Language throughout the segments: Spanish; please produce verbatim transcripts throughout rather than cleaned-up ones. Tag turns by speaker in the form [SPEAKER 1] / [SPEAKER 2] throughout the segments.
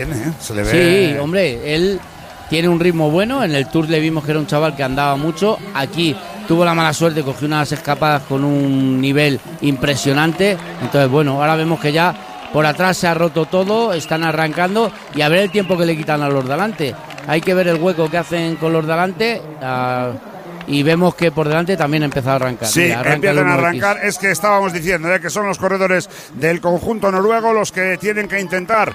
[SPEAKER 1] ¿eh? Se le ve...
[SPEAKER 2] Sí, hombre, él tiene un ritmo bueno. En el Tour le vimos que era un chaval que andaba mucho. Aquí tuvo la mala suerte, cogió unas escapadas con un nivel impresionante. Entonces, bueno, ahora vemos que ya por atrás se ha roto todo, están arrancando y a ver el tiempo que le quitan a los delante. Hay que ver el hueco que hacen con los delante. Uh, y vemos que por delante también empieza a arrancar.
[SPEAKER 1] Sí,
[SPEAKER 2] Mira, arranca
[SPEAKER 1] empiezan a arrancar.
[SPEAKER 2] X.
[SPEAKER 1] Es que estábamos diciendo ¿eh? que son los corredores del conjunto noruego los que tienen que intentar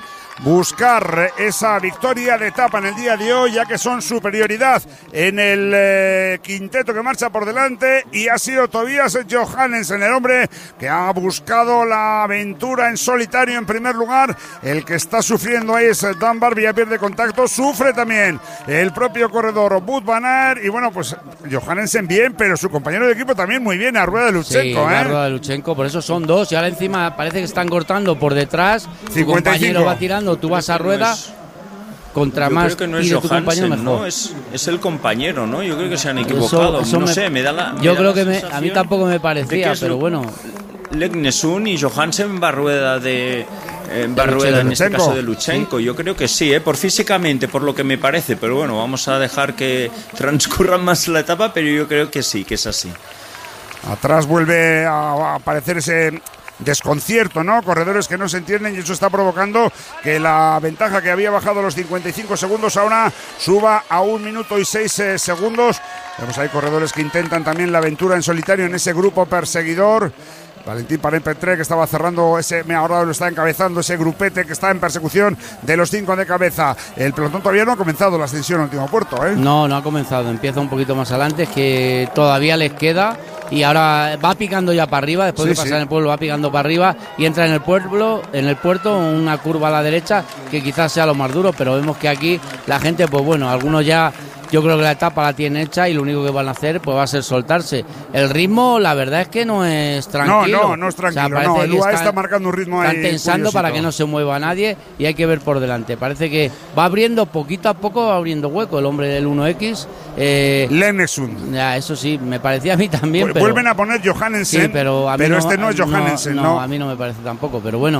[SPEAKER 1] buscar esa victoria de etapa en el día de hoy, ya que son superioridad en el eh, quinteto que marcha por delante, y ha sido Tobias Johannesen, el hombre que ha buscado la aventura en solitario en primer lugar. El que está sufriendo ahí es Dan Barbie, ya pierde contacto, sufre también el propio corredor Wout van Aert, y bueno, pues Johannesen bien, pero su compañero de equipo también muy bien, a rueda de Lutsenko.
[SPEAKER 2] Sí,
[SPEAKER 1] ¿eh?
[SPEAKER 2] a rueda de Lutsenko, por eso son dos, y ahora encima parece que están cortando por detrás, tu compañero va tirando, tú vas a rueda,
[SPEAKER 3] es,
[SPEAKER 2] contra
[SPEAKER 3] yo
[SPEAKER 2] más
[SPEAKER 3] creo que no es
[SPEAKER 2] tire tu compañero mejor.
[SPEAKER 3] ¿no? Es, es el compañero, ¿no? Yo creo que se han equivocado.
[SPEAKER 2] Eso, eso
[SPEAKER 3] no
[SPEAKER 2] me,
[SPEAKER 3] sé, me da la.
[SPEAKER 2] Yo
[SPEAKER 3] me
[SPEAKER 2] creo
[SPEAKER 3] da
[SPEAKER 2] que
[SPEAKER 3] la
[SPEAKER 2] me, a mí tampoco me parecía, pero
[SPEAKER 3] lo,
[SPEAKER 2] bueno.
[SPEAKER 3] Legnesun y Johannesen va a rueda de. Eh, va a rueda en este caso de Lutsenko. Sí. Yo creo que sí, ¿eh? Por físicamente, por lo que me parece. Pero bueno, vamos a dejar que transcurra más la etapa, pero yo creo que sí, que es así.
[SPEAKER 1] Atrás vuelve a aparecer ese desconcierto, ¿no? Corredores que no se entienden, y eso está provocando que la ventaja que había bajado a los cincuenta y cinco segundos ahora suba a un minuto y seis eh, segundos. Vemos ahí corredores que intentan también la aventura en solitario en ese grupo perseguidor. Valentín Parent-Petré, que estaba cerrando ese, ahora lo está encabezando ese grupete que está en persecución de los cinco de cabeza. El pelotón todavía no ha comenzado la ascensión al último puerto, ¿eh?
[SPEAKER 2] No, no ha comenzado, empieza un poquito más adelante, es que todavía les queda, y ahora va picando ya para arriba, después sí, de pasar sí. en el pueblo va picando para arriba y entra en el pueblo, en el puerto, una curva a la derecha que quizás sea lo más duro, pero vemos que aquí la gente, pues bueno, algunos ya, yo creo que la etapa la tienen hecha y lo único que van a hacer pues va a ser soltarse. El ritmo, la verdad es que no es tranquilo.
[SPEAKER 1] No, no, no es tranquilo. O sea, no, el U A E está marcando un ritmo ahí.
[SPEAKER 2] Están tensando
[SPEAKER 1] curiosito.
[SPEAKER 2] Para que no se mueva nadie y hay que ver por delante. Parece que va abriendo poquito a poco, va abriendo hueco el hombre del uno equis. Eh,
[SPEAKER 1] Legnesun.
[SPEAKER 2] Ya, eso sí, me parecía a mí también.
[SPEAKER 1] Pero, vuelven a poner Johannesen,
[SPEAKER 2] sí, pero, a mí
[SPEAKER 1] pero
[SPEAKER 2] no,
[SPEAKER 1] este no es Johannesen,
[SPEAKER 2] no,
[SPEAKER 1] ¿no?
[SPEAKER 2] No, a mí no me parece tampoco, pero bueno.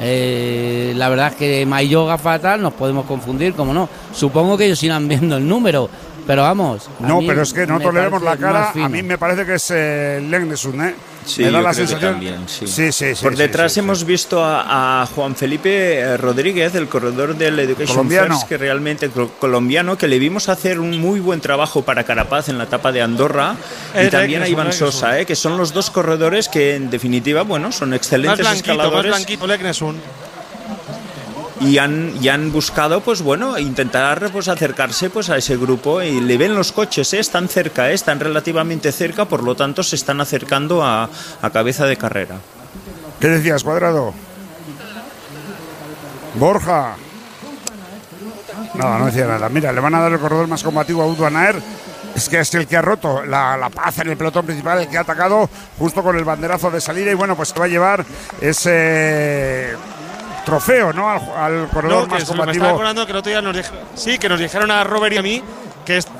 [SPEAKER 2] Eh, la verdad es que Mayoga fatal, nos podemos confundir, como no. Supongo que ellos irán viendo el número. Pero vamos.
[SPEAKER 1] No, pero es que nosotros le vemos la cara. A mí me parece que es eh, Legnesun, ¿eh?
[SPEAKER 3] Sí,
[SPEAKER 1] me da
[SPEAKER 3] yo
[SPEAKER 1] la
[SPEAKER 3] creo
[SPEAKER 1] sensación.
[SPEAKER 3] Que también, sí.
[SPEAKER 1] Sí, sí, sí,
[SPEAKER 3] Por detrás
[SPEAKER 1] sí, sí,
[SPEAKER 3] hemos
[SPEAKER 1] sí.
[SPEAKER 3] visto a, a Juan Felipe Rodríguez, el corredor del Education
[SPEAKER 1] colombiano.
[SPEAKER 3] First, que realmente colombiano, que le vimos hacer un muy buen trabajo para Carapaz en la etapa de Andorra,
[SPEAKER 4] el
[SPEAKER 3] y también a Iván
[SPEAKER 4] Legnesun,
[SPEAKER 3] Sosa, ¿eh? Que son los dos corredores que en definitiva, bueno, son excelentes
[SPEAKER 4] más blanquito,
[SPEAKER 3] escaladores.
[SPEAKER 4] Más blanquito, Legnesun.
[SPEAKER 3] Y han, y han buscado, pues bueno, intentar pues acercarse pues a ese grupo, y le ven los coches, ¿eh? Están cerca, ¿eh? Están relativamente cerca, por lo tanto se están acercando a, a cabeza de carrera.
[SPEAKER 1] ¿Qué decías, Cuadrado? Borja. No, no decía nada. Mira, le van a dar el corredor más combativo a Wout van Aert. Es que es el que ha roto la, la paz en el pelotón principal, el que ha atacado justo con el banderazo de salida, y bueno, pues se va a llevar ese trofeo, ¿no? Al, al corredor
[SPEAKER 4] no,
[SPEAKER 1] más
[SPEAKER 4] que
[SPEAKER 1] combativo.
[SPEAKER 4] Me estaba acordando que el otro día nos dijeron, sí, que nos dijeron a Robert y a mí que es.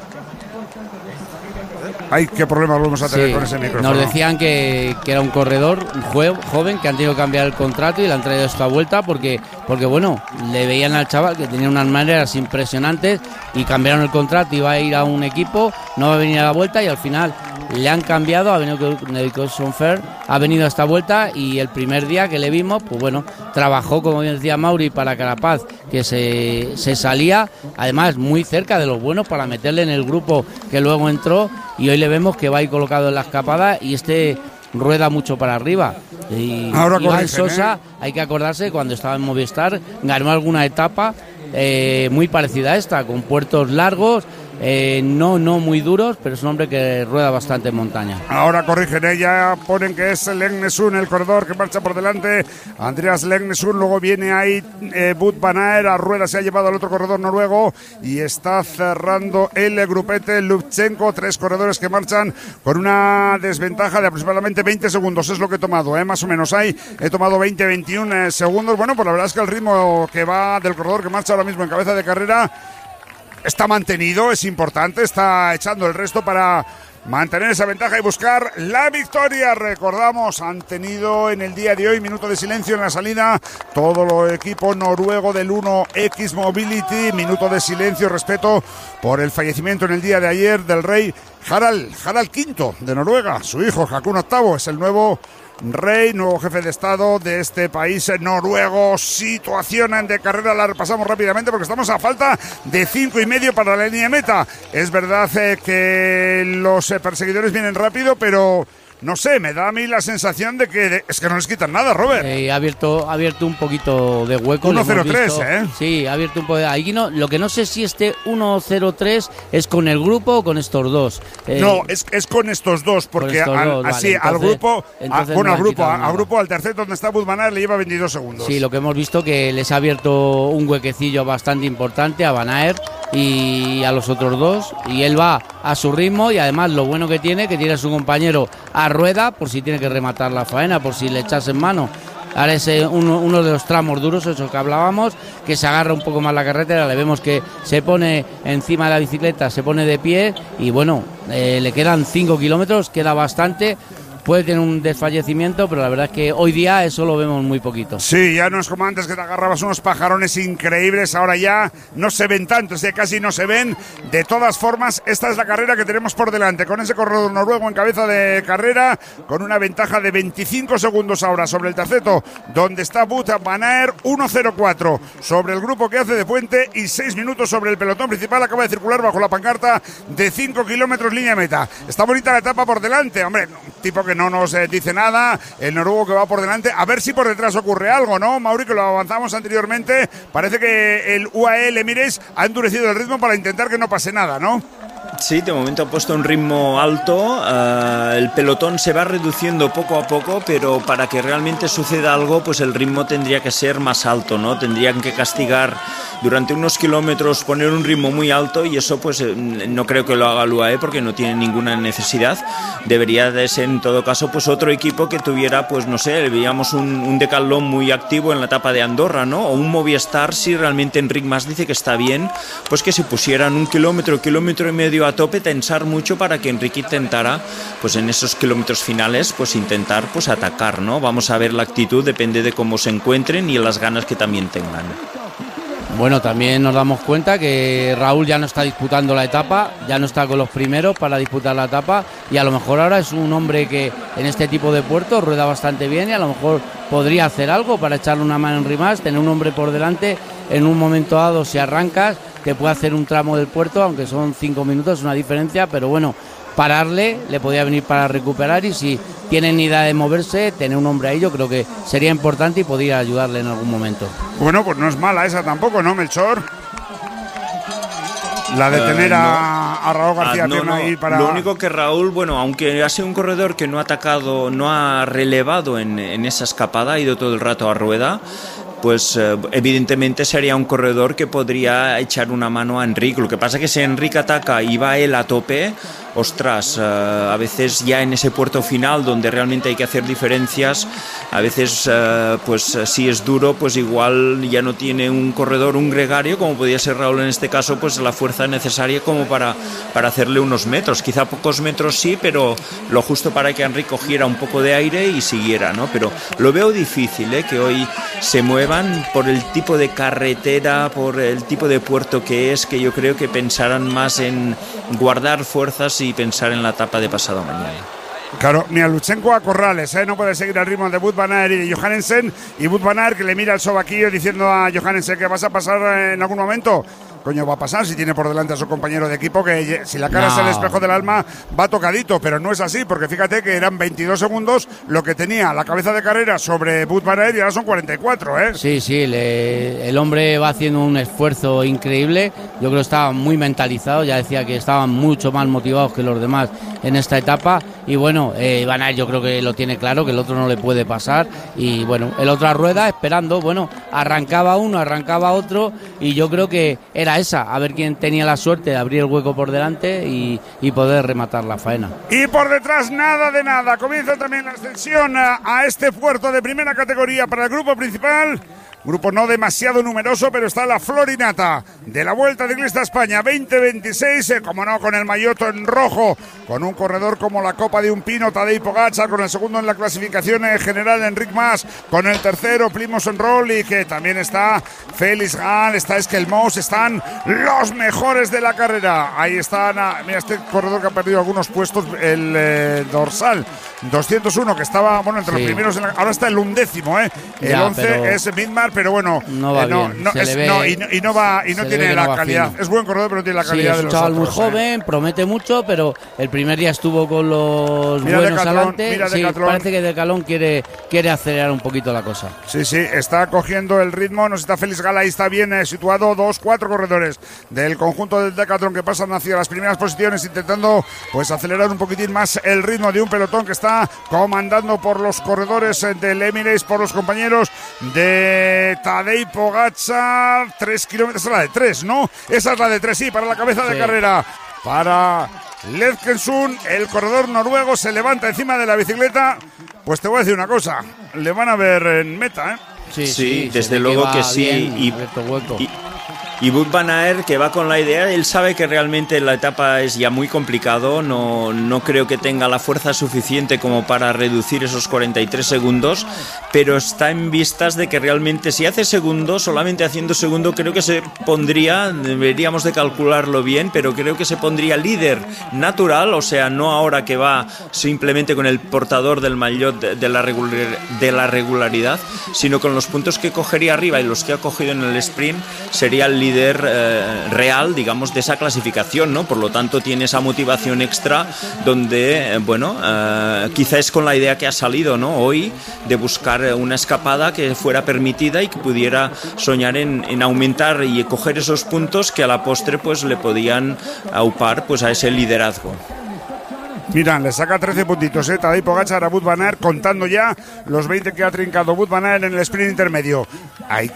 [SPEAKER 1] Ay, qué problema volvemos a tener
[SPEAKER 2] sí,
[SPEAKER 1] con ese micrófono.
[SPEAKER 2] Nos decían que, que era un corredor un joven que han tenido que cambiar el contrato y le han traído esta vuelta porque, porque bueno, le veían al chaval que tenía unas maneras impresionantes y cambiaron el contrato, iba a ir a un equipo, no va a venir a la vuelta y al final le han cambiado, ha venido con Education First, ha venido a esta vuelta y el primer día que le vimos, pues bueno, trabajó, como bien decía Mauri, para Carapaz, que se, se salía, además muy cerca de los buenos para meterle en el grupo que luego entró, y hoy le vemos que va ahí colocado en la escapada y este rueda mucho para arriba. Y
[SPEAKER 1] ahora
[SPEAKER 2] Iván Sosa, ¿eh? Hay que acordarse, cuando estaba en Movistar, ganó alguna etapa eh, muy parecida a esta, con puertos largos, Eh, no, no muy duros, pero es un hombre que rueda bastante en montaña.
[SPEAKER 1] Ahora corrigen, ¿eh? Ya ponen que es Legnesun el corredor que marcha por delante. Andreas Legnesun, luego viene ahí eh, Wout van Aert, a rueda se ha llevado al otro corredor noruego y está cerrando el grupete Lutsenko. Tres corredores que marchan con una desventaja de aproximadamente veinte segundos, es lo que he tomado, ¿eh? Más o menos ahí, he tomado veinte, veintiún segundos. Bueno, pues la verdad es que el ritmo que va del corredor que marcha ahora mismo en cabeza de carrera está mantenido, es importante, está echando el resto para mantener esa ventaja y buscar la victoria. Recordamos, han tenido en el día de hoy minuto de silencio en la salida todo el equipo noruego del uno X Mobility, minuto de silencio, respeto por el fallecimiento en el día de ayer del rey Harald, Harald quinto de Noruega. Su hijo Haakon octavo es el nuevo rey, nuevo jefe de estado de este país noruego. Situación de carrera la repasamos rápidamente porque estamos a falta de cinco y medio para la línea de meta. Es verdad eh, que los eh, perseguidores vienen rápido, pero no sé, me da a mí la sensación de que de, es que no les quitan nada, Robert.
[SPEAKER 2] Eh, ha abierto, ha abierto un poquito de hueco.
[SPEAKER 1] uno cero tres, ¿eh?
[SPEAKER 2] Sí, ha abierto un poco. Ahí no, lo que no sé si este uno cero tres es con el grupo o con estos dos.
[SPEAKER 1] Eh, no, es, es con estos dos, porque
[SPEAKER 2] estos
[SPEAKER 1] al,
[SPEAKER 2] dos,
[SPEAKER 1] así
[SPEAKER 2] vale,
[SPEAKER 1] al
[SPEAKER 2] entonces,
[SPEAKER 1] grupo, a, bueno,
[SPEAKER 2] no
[SPEAKER 1] al grupo, a,
[SPEAKER 2] al
[SPEAKER 1] grupo, al tercer donde está Wout van Aert le lleva veintidós segundos.
[SPEAKER 2] Sí, lo que hemos visto que les ha abierto un huequecillo bastante importante a Van Aert y a los otros dos, y él va a su ritmo, y además lo bueno que tiene, que tiene a su compañero a rueda por si tiene que rematar la faena, por si le echas en mano. Ahora es uno, uno de los tramos duros, eso que hablábamos, que se agarra un poco más la carretera, le vemos que se pone encima de la bicicleta, se pone de pie, y bueno, eh, le quedan cinco kilómetros, queda bastante. Puede tener un desfallecimiento, pero la verdad es que hoy día eso lo vemos muy poquito.
[SPEAKER 1] Sí, ya no es como antes que te agarrabas unos pajarones increíbles, ahora ya no se ven tantos, ya casi no se ven. De todas formas, esta es la carrera que tenemos por delante, con ese corredor noruego en cabeza de carrera, con una ventaja de veinticinco segundos ahora sobre el terceto, donde está Wout van Aert, uno cero cuatro sobre el grupo que hace de puente y seis minutos sobre el pelotón principal. Acaba de circular bajo la pancarta de cinco kilómetros línea meta. Está bonita la etapa por delante, hombre, tipo que no nos eh, dice nada, el noruego que va por delante, a ver si por detrás ocurre algo, ¿no, Mauri? Que lo avanzamos anteriormente, parece que el U A E Emirates ha endurecido el ritmo para intentar que no pase nada, ¿no?
[SPEAKER 3] Sí, de momento ha puesto un ritmo alto, uh, el pelotón se va reduciendo poco a poco, pero para que realmente suceda algo, pues el ritmo tendría que ser más alto, ¿no? Tendrían que castigar durante unos kilómetros, poner un ritmo muy alto, y eso pues no creo que lo haga el U A E porque no tiene ninguna necesidad. Debería de ser en todo caso pues otro equipo que tuviera, pues no sé, veíamos un, un Decathlon muy activo en la etapa de Andorra, ¿no? O un Movistar, si realmente Enric Mas dice que está bien, pues que se pusieran un kilómetro, kilómetro y medio a tope, tensar mucho para que Enrique intentara, pues en esos kilómetros finales, pues intentar pues atacar, ¿no? Vamos a ver la actitud, depende de cómo se encuentren y las ganas que también tengan.
[SPEAKER 2] Bueno, también nos damos cuenta que Raúl ya no está disputando la etapa, ya no está con los primeros para disputar la etapa, y a lo mejor ahora es un hombre que en este tipo de puertos rueda bastante bien y a lo mejor podría hacer algo para echarle una mano en Rimas, tener un hombre por delante en un momento dado si arrancas, que puede hacer un tramo del puerto, aunque son cinco minutos, una diferencia, pero bueno, pararle, le podía venir para recuperar, y si tienen idea de moverse, tener un hombre ahí yo creo que sería importante y podría ayudarle en algún momento.
[SPEAKER 1] Bueno, pues no es mala esa tampoco, ¿no, Melchor? La de tener uh, no. a, a Raúl García
[SPEAKER 3] ah, no, no.
[SPEAKER 1] ahí para...
[SPEAKER 3] Lo único que Raúl, bueno, aunque ha sido un corredor que no ha atacado, no ha relevado en, en esa escapada, ha ido todo el rato a rueda, pues eh, evidentemente sería un corredor que podría echar una mano a Enric. Lo que pasa es que si Enric ataca y va él a tope, ostras, uh, a veces ya en ese puerto final donde realmente hay que hacer diferencias, a veces uh, pues si es duro, pues igual ya no tiene un corredor, un gregario, como podía ser Raúl en este caso, pues la fuerza necesaria como para, para hacerle unos metros, quizá pocos metros sí, pero lo justo para que Enric cogiera un poco de aire y siguiera, ¿no? Pero lo veo difícil, ¿eh? Que hoy se muevan por el tipo de carretera, por el tipo de puerto que es, que yo creo que pensarán más en guardar fuerzas y pensar en la etapa de pasado mañana.
[SPEAKER 1] Claro, mira, Lutsenko a Corrales, ¿eh? No puede seguir al ritmo de Wout van Aert y de Johannesen, y Wout van Aert que le mira el sobaquillo diciendo a Johannesen que vas a pasar en algún momento. Coño, va a pasar si tiene por delante a su compañero de equipo, que si la cara no. es el espejo del alma va tocadito, pero no es así, porque fíjate que eran veintidós segundos lo que tenía la cabeza de carrera sobre Wout van Aert y ahora son cuarenta y cuatro, ¿eh?
[SPEAKER 2] Sí, sí, le, el hombre va haciendo un esfuerzo increíble, yo creo que estaba muy mentalizado, ya decía que estaban mucho más motivados que los demás en esta etapa, y bueno, eh, Van Aert yo creo que lo tiene claro, que el otro no le puede pasar, y bueno, el otro a rueda esperando, bueno, arrancaba uno, arrancaba otro, y yo creo que era esa, a ver quién tenía la suerte de abrir el hueco por delante y, y poder rematar la faena.
[SPEAKER 1] Y por detrás nada de nada, comienza también la ascensión a, a este puerto de primera categoría para el grupo principal. grupo no demasiado numeroso, pero está la florinata de la Vuelta Ciclista España veinte veintiséis, eh, como no, con el maillot en rojo, con un corredor como la copa de un pino, Tadej Pogačar, con el segundo en la clasificación eh, general, Enric Mas, con el tercero, Primož Roglič, que también está Félix Gall, está Esquelmós, están los mejores de la carrera. Ahí están, ah, mira, este corredor que ha perdido algunos puestos, el eh, dorsal doscientos uno, que estaba, bueno, entre sí. los primeros, en la, ahora está el undécimo, ¿eh? El ya, once es Midmar, pero bueno,
[SPEAKER 2] no va
[SPEAKER 1] eh, no,
[SPEAKER 2] bien.
[SPEAKER 1] no, es,
[SPEAKER 2] ve,
[SPEAKER 1] no, y, no, y no va, y no tiene la calidad. Fino. Es buen corredor, pero no tiene la calidad
[SPEAKER 2] sí,
[SPEAKER 1] de los
[SPEAKER 2] otros. Es un chaval
[SPEAKER 1] otros,
[SPEAKER 2] muy joven,
[SPEAKER 1] eh.
[SPEAKER 2] promete mucho, pero el primer día estuvo con los
[SPEAKER 1] mira
[SPEAKER 2] buenos
[SPEAKER 1] Decathlon,
[SPEAKER 2] adelante.
[SPEAKER 1] Mira
[SPEAKER 2] sí,
[SPEAKER 1] Decathlon.
[SPEAKER 2] Parece que Decathlon quiere, quiere acelerar un poquito la cosa.
[SPEAKER 1] Sí, sí, está cogiendo el ritmo, nos está Félix Gall, ahí está bien eh, situado, dos, cuatro corredores del conjunto del Decathlon que pasan hacia las primeras posiciones, intentando pues acelerar un poquitín más el ritmo de un pelotón que está comandando por los corredores del Emirates, por los compañeros de Tadej Pogačar. Tres kilómetros, esa es la de tres, ¿no? Esa es la de tres, sí, para la cabeza sí. de carrera. Para Ledkensund, el corredor noruego se levanta encima de la bicicleta. Pues te voy a decir una cosa, le van a ver en meta, ¿eh?
[SPEAKER 3] Sí, sí, sí desde luego que, que sí. Bien, y, y, y Wout van Aert, que va con la idea, él sabe que realmente la etapa es ya muy complicado, no, no creo que tenga la fuerza suficiente como para reducir esos cuarenta y tres segundos, pero está en vistas de que realmente si hace segundo, solamente haciendo segundo, creo que se pondría, deberíamos de calcularlo bien, pero creo que se pondría líder natural, o sea, no ahora que va simplemente con el portador del maillot de, de, la, regular, de la regularidad, sino con los puntos que cogería arriba y los que ha cogido en el sprint, sería el líder líder eh, real, digamos, de esa clasificación, ¿no? Por lo tanto, tiene esa motivación extra donde, eh, bueno, eh, quizá es con la idea que ha salido, ¿no? Hoy, de buscar una escapada que fuera permitida y que pudiera soñar en, en aumentar y coger esos puntos que a la postre, pues, le podían aupar, pues, a ese liderazgo.
[SPEAKER 1] Mira, le saca trece puntitos, ¿eh? Tadej Pogačar a Wout van Aert, contando ya los veinte que ha trincado Wout van Aert en el sprint intermedio. Ahí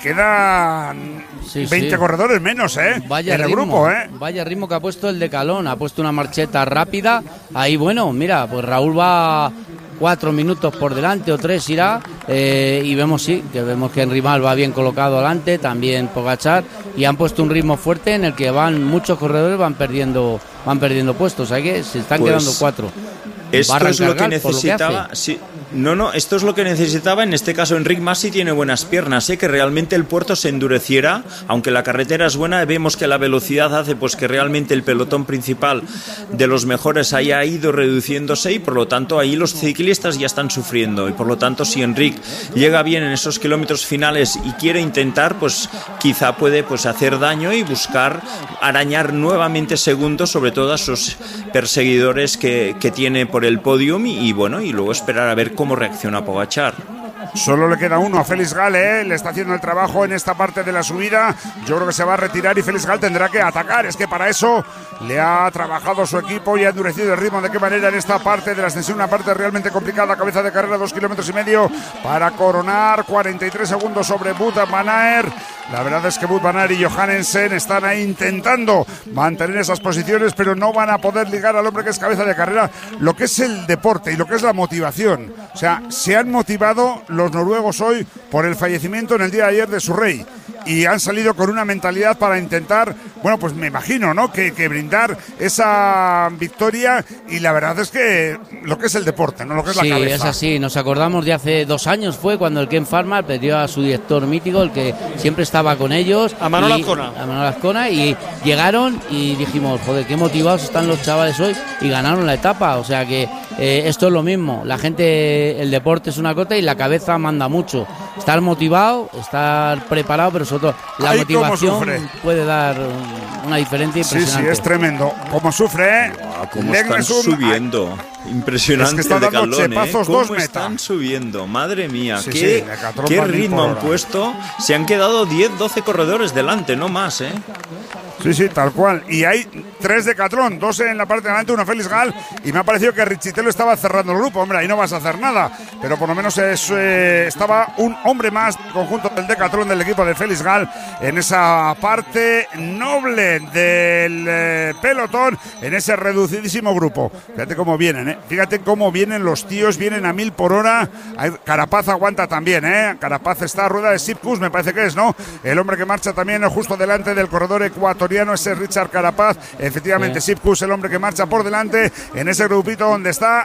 [SPEAKER 1] quedan sí, veinte sí. corredores menos, ¿eh?
[SPEAKER 2] Vaya
[SPEAKER 1] en el
[SPEAKER 2] ritmo,
[SPEAKER 1] grupo, ¿eh?
[SPEAKER 2] Vaya ritmo que ha puesto el Decathlon, ha puesto una marcheta rápida. Ahí, bueno, mira, pues Raúl va cuatro minutos por delante o tres irá, eh, y vemos sí, que vemos que Enric Mas va bien colocado adelante, también Pogačar, y han puesto un ritmo fuerte en el que van muchos corredores van perdiendo van perdiendo puestos, hay que se están pues quedando cuatro.
[SPEAKER 3] Esto es lo que necesitaba, lo que sí. No, no, esto es lo que necesitaba. En este caso, Enric Mas sí tiene buenas piernas, ¿eh? Que realmente el puerto se endureciera, aunque la carretera es buena. Vemos que la velocidad hace pues que realmente el pelotón principal de los mejores haya ido reduciéndose y por lo tanto ahí los ciclistas ya están sufriendo. Y por lo tanto, si Enric llega bien en esos kilómetros finales y quiere intentar, pues quizá puede pues hacer daño y buscar arañar nuevamente segundos, sobre todo a sus perseguidores que, que tiene por el podium y, y bueno, y luego esperar a ver cómo reacciona Pogačar.
[SPEAKER 1] Solo le queda uno a Félix Gall, ¿eh? Le está haciendo el trabajo en esta parte de la subida. Yo creo que se va a retirar y Félix Gall tendrá que atacar. Es que para eso le ha trabajado su equipo y ha endurecido el ritmo. ¿De qué manera en esta parte de la ascensión? Una parte realmente complicada. Cabeza de carrera, dos kilómetros y medio para coronar. cuarenta y tres segundos sobre Wout van Aert. La verdad es que Wout van Aert y Johannesen están ahí intentando mantener esas posiciones, pero no van a poder ligar al hombre que es cabeza de carrera. Lo que es el deporte y lo que es la motivación. O sea, se han motivado los noruegos hoy por el fallecimiento en el día de ayer de su rey y han salido con una mentalidad para intentar, bueno, pues me imagino, ¿no? Que, que brindar esa victoria y la verdad es que lo que es el deporte, ¿no? Lo que es
[SPEAKER 2] sí,
[SPEAKER 1] la cabeza.
[SPEAKER 2] Sí, es así. Nos acordamos de hace dos años fue cuando el Ken Farmer perdió a su director mítico, el que siempre estaba con ellos.
[SPEAKER 4] A Manol Azcona.
[SPEAKER 2] A Manol Azcona y llegaron y dijimos, joder, qué motivados están los chavales hoy y ganaron la etapa. O sea que eh, esto es lo mismo. La gente, el deporte es una cosa y la cabeza manda mucho. Estar motivado, estar preparado, pero sobre todo la
[SPEAKER 1] Ay,
[SPEAKER 2] motivación puede dar una diferencia impresionante.
[SPEAKER 1] Sí, sí, es tremendo. Como sufre, ¿eh?
[SPEAKER 3] Wow, cómo están subiendo. Impresionante.
[SPEAKER 1] Es que está dando
[SPEAKER 3] Decathlon,
[SPEAKER 1] chepazos,
[SPEAKER 3] ¿eh? ¿Cómo
[SPEAKER 1] dos
[SPEAKER 3] están
[SPEAKER 1] meta?
[SPEAKER 3] subiendo? Madre mía,
[SPEAKER 1] sí,
[SPEAKER 3] qué,
[SPEAKER 1] sí,
[SPEAKER 3] qué ritmo han puesto. Se han quedado diez, doce corredores delante, no más, ¿eh?
[SPEAKER 1] Sí, sí, tal cual. Y hay tres Decathlon, dos en la parte de delante, uno Félix Gal, y me ha parecido que Richitelo estaba cerrando el grupo. Hombre, ahí no vas a hacer nada, pero por lo menos es, eh, estaba un hombre más conjunto del Decathlon del equipo de Félix Gal en esa parte noble del eh, pelotón, en ese reducidísimo grupo. Fíjate cómo vienen, ¿eh? Fíjate cómo vienen los tíos, vienen a mil por hora. Carapaz aguanta también, ¿eh? Carapaz está a rueda de Sipkus, me parece que es, ¿no? El hombre que marcha también justo delante del corredor ecuatoriano, ese es Richard Carapaz. Efectivamente, sí. Sipkus, el hombre que marcha por delante en ese grupito donde está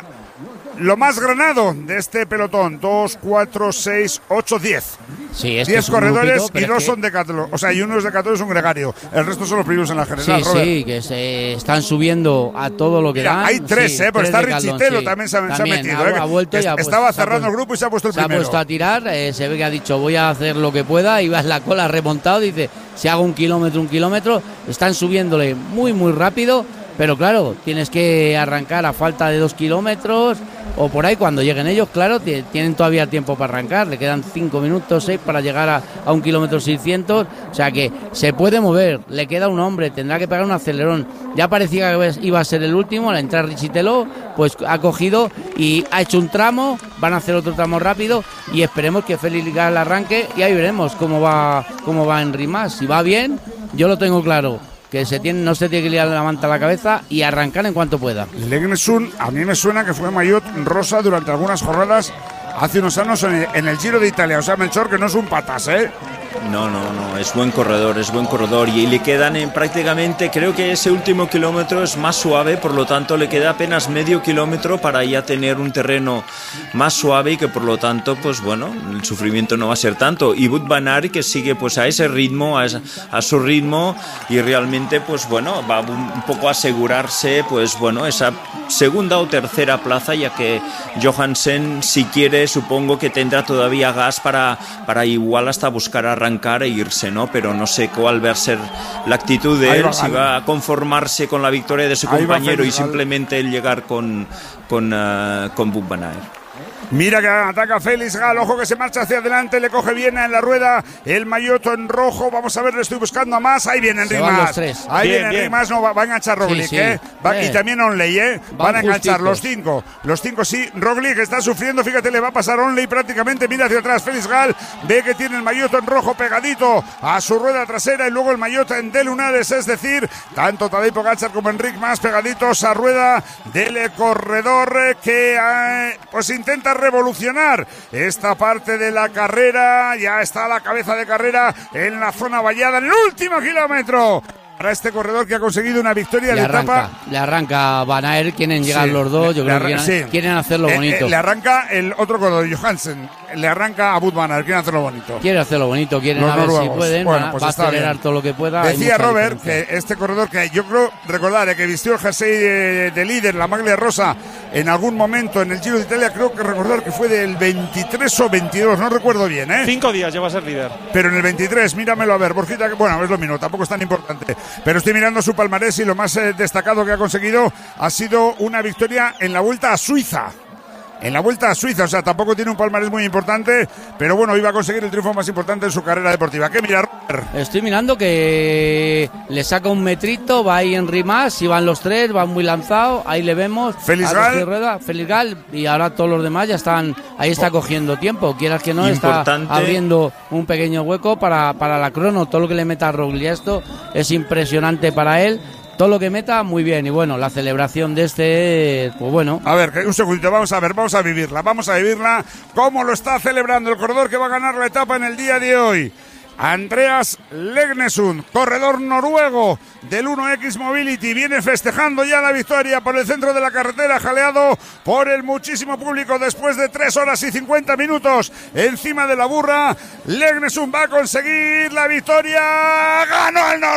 [SPEAKER 1] lo más granado de este pelotón. dos, cuatro, seis, ocho, diez.
[SPEAKER 2] Sí, este
[SPEAKER 1] diez corredores
[SPEAKER 2] grupito,
[SPEAKER 1] y dos
[SPEAKER 2] que...
[SPEAKER 1] son Decathlon. O sea, y uno es Decathlon, es un gregario. El resto son los primeros en la general.
[SPEAKER 2] Sí,
[SPEAKER 1] Robert.
[SPEAKER 2] sí, que se están subiendo a todo lo que
[SPEAKER 1] Mira,
[SPEAKER 2] dan.
[SPEAKER 1] hay tres,
[SPEAKER 2] sí,
[SPEAKER 1] ¿eh? Porque está Richitelo,
[SPEAKER 2] sí.
[SPEAKER 1] también, se,
[SPEAKER 2] también
[SPEAKER 1] se ha metido.
[SPEAKER 2] ha,
[SPEAKER 1] ¿eh?
[SPEAKER 2] ha vuelto y ha
[SPEAKER 1] Estaba
[SPEAKER 2] puesto,
[SPEAKER 1] cerrando
[SPEAKER 2] ha
[SPEAKER 1] el grupo y se ha puesto el
[SPEAKER 2] se
[SPEAKER 1] primero.
[SPEAKER 2] Se ha puesto a tirar, eh, se ve que ha dicho voy a hacer lo que pueda, y va en la cola remontado, dice si hago un kilómetro, un kilómetro. Están subiéndole muy, muy rápido, pero claro, tienes que arrancar a falta de dos kilómetros o por ahí cuando lleguen ellos, claro, t- tienen todavía tiempo para arrancar, le quedan cinco minutos, seis para llegar a, a un kilómetro seiscientos, o sea que se puede mover, le queda un hombre, tendrá que pegar un acelerón. Ya parecía que iba a ser el último, al entrar Richitelo, pues ha cogido y ha hecho un tramo, van a hacer otro tramo rápido y esperemos que Félix Gal arranque y ahí veremos cómo va, cómo va en Rimas. Si va bien, yo lo tengo claro, que se tiene, no se tiene que liar la manta a la cabeza y arrancar en cuanto pueda.
[SPEAKER 1] Legnesun, a mí me suena que fue maillot rosa durante algunas jornadas hace unos años en el, en el Giro de Italia. O sea, Melchor, que no es un patas, ¿eh?
[SPEAKER 3] No, no, no, es buen corredor, es buen corredor y le quedan en prácticamente, creo que ese último kilómetro es más suave, por lo tanto le queda apenas medio kilómetro para ya tener un terreno más suave y que por lo tanto, pues bueno, el sufrimiento no va a ser tanto. Y Wout van Aert que sigue pues a ese ritmo, a, esa, a su ritmo y realmente pues bueno, va un, un poco a asegurarse pues bueno, esa segunda o tercera plaza, ya que Johansen si quiere supongo que tendrá todavía gas para, para igual hasta buscar arrancar e irse, ¿no? Pero no sé cuál va a ser la actitud de él, si va a conformarse con la victoria de su compañero y simplemente el llegar con con, uh, con Wout van Aert.
[SPEAKER 1] Mira que ataca Félix Gal, ojo que se marcha hacia adelante, le coge bien en la rueda el maillot en rojo. Vamos a ver, le estoy buscando a más. Ahí viene Rimas. Ahí
[SPEAKER 4] bien,
[SPEAKER 1] viene
[SPEAKER 4] bien.
[SPEAKER 1] Rimas, no va, va a enganchar Roglic, sí, sí. ¿eh? Va, y también Onley, ¿eh? Van, Van a enganchar justicos. los cinco. Los cinco sí. Roglic está sufriendo, fíjate, le va a pasar Onley prácticamente. Mira hacia atrás, Félix Gal ve que tiene el maillot en rojo pegadito a su rueda trasera y luego el maillot en de lunares, es decir, tanto Tadej Pogačar como Enric Mas pegaditos a rueda del corredor que eh, pues intenta revolucionar esta parte de la carrera. Ya está la cabeza de carrera en la zona vallada en el último kilómetro para este corredor que ha conseguido una victoria
[SPEAKER 2] le
[SPEAKER 1] de
[SPEAKER 2] arranca,
[SPEAKER 1] etapa.
[SPEAKER 2] Le arranca Van Aert, quieren llegar sí, los dos, yo creo arranca, que quieren, sí. quieren hacerlo bonito.
[SPEAKER 1] Eh, eh, le arranca el otro corredor, Johansen, le arranca a Wout van Aert, quieren hacerlo bonito.
[SPEAKER 2] Quieren hacerlo bonito, quieren
[SPEAKER 1] los
[SPEAKER 2] a ver
[SPEAKER 1] noruegos.
[SPEAKER 2] si pueden,
[SPEAKER 1] bueno, pues
[SPEAKER 2] va a acelerar
[SPEAKER 1] bien.
[SPEAKER 2] todo lo que pueda.
[SPEAKER 1] Decía Robert que este corredor que yo creo, recordar, eh, que vistió el jersey de, de líder, la maglia rosa, en algún momento en el Giro de Italia, creo que recordar que fue del veintitrés o veintidós, no recuerdo bien, ¿eh?
[SPEAKER 4] Cinco días lleva a ser líder.
[SPEAKER 1] Pero en el veintitrés, míramelo a ver, Borjita, que bueno, es lo mismo, tampoco es tan importante. Pero estoy mirando su palmarés y lo más eh, destacado que ha conseguido ha sido una victoria en la Vuelta a Suiza. En la Vuelta a Suiza, o sea, tampoco tiene un palmarés muy importante, pero bueno, iba a conseguir el triunfo más importante en su carrera deportiva. ¿Qué mira, Robert?
[SPEAKER 2] Estoy mirando que le saca un metrito, va ahí en Rimas, y van los tres, van muy lanzados, ahí le vemos.
[SPEAKER 1] Félix Gal.
[SPEAKER 2] Rueda, Félix Gal, y ahora todos los demás ya están, ahí está cogiendo tiempo, quieras que no,
[SPEAKER 3] Importante.
[SPEAKER 2] Está abriendo un pequeño hueco para, para la crono, todo lo que le meta a Roglic, esto es impresionante para él. Todo lo que meta, muy bien. Y bueno, la celebración de este, pues bueno.
[SPEAKER 1] A ver, un segundito, vamos a ver, vamos a vivirla. Vamos a vivirla. ¿Cómo lo está celebrando el corredor que va a ganar la etapa en el día de hoy? Andreas Legnesund, corredor noruego del uno equis Mobility, viene festejando ya la victoria por el centro de la carretera, jaleado por el muchísimo público después de tres horas y cincuenta minutos encima de la burra. Legnesund va a conseguir la victoria. ¡Ganó el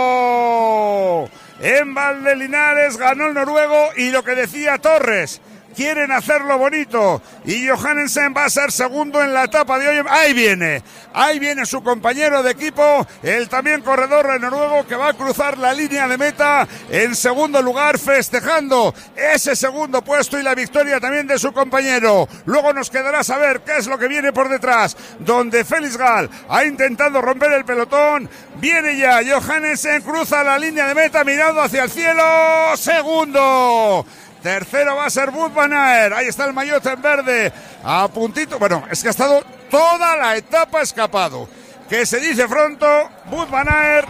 [SPEAKER 1] noruego! En Valdelinares ganó el noruego y lo que decía Torres, quieren hacerlo bonito y Johannesen va a ser segundo en la etapa de hoy. Ahí viene, ahí viene su compañero de equipo, el también corredor noruego que va a cruzar la línea de meta en segundo lugar, festejando ese segundo puesto y la victoria también de su compañero. Luego nos quedará saber qué es lo que viene por detrás, donde Felix Gall ha intentado romper el pelotón. Viene ya Johannesen, cruza la línea de meta mirando hacia el cielo, segundo. Tercero va a ser Wout van Aert. Ahí está el maillot en verde. A puntito. Bueno, es que ha estado toda la etapa escapado. Que se dice pronto. Wout van Aert.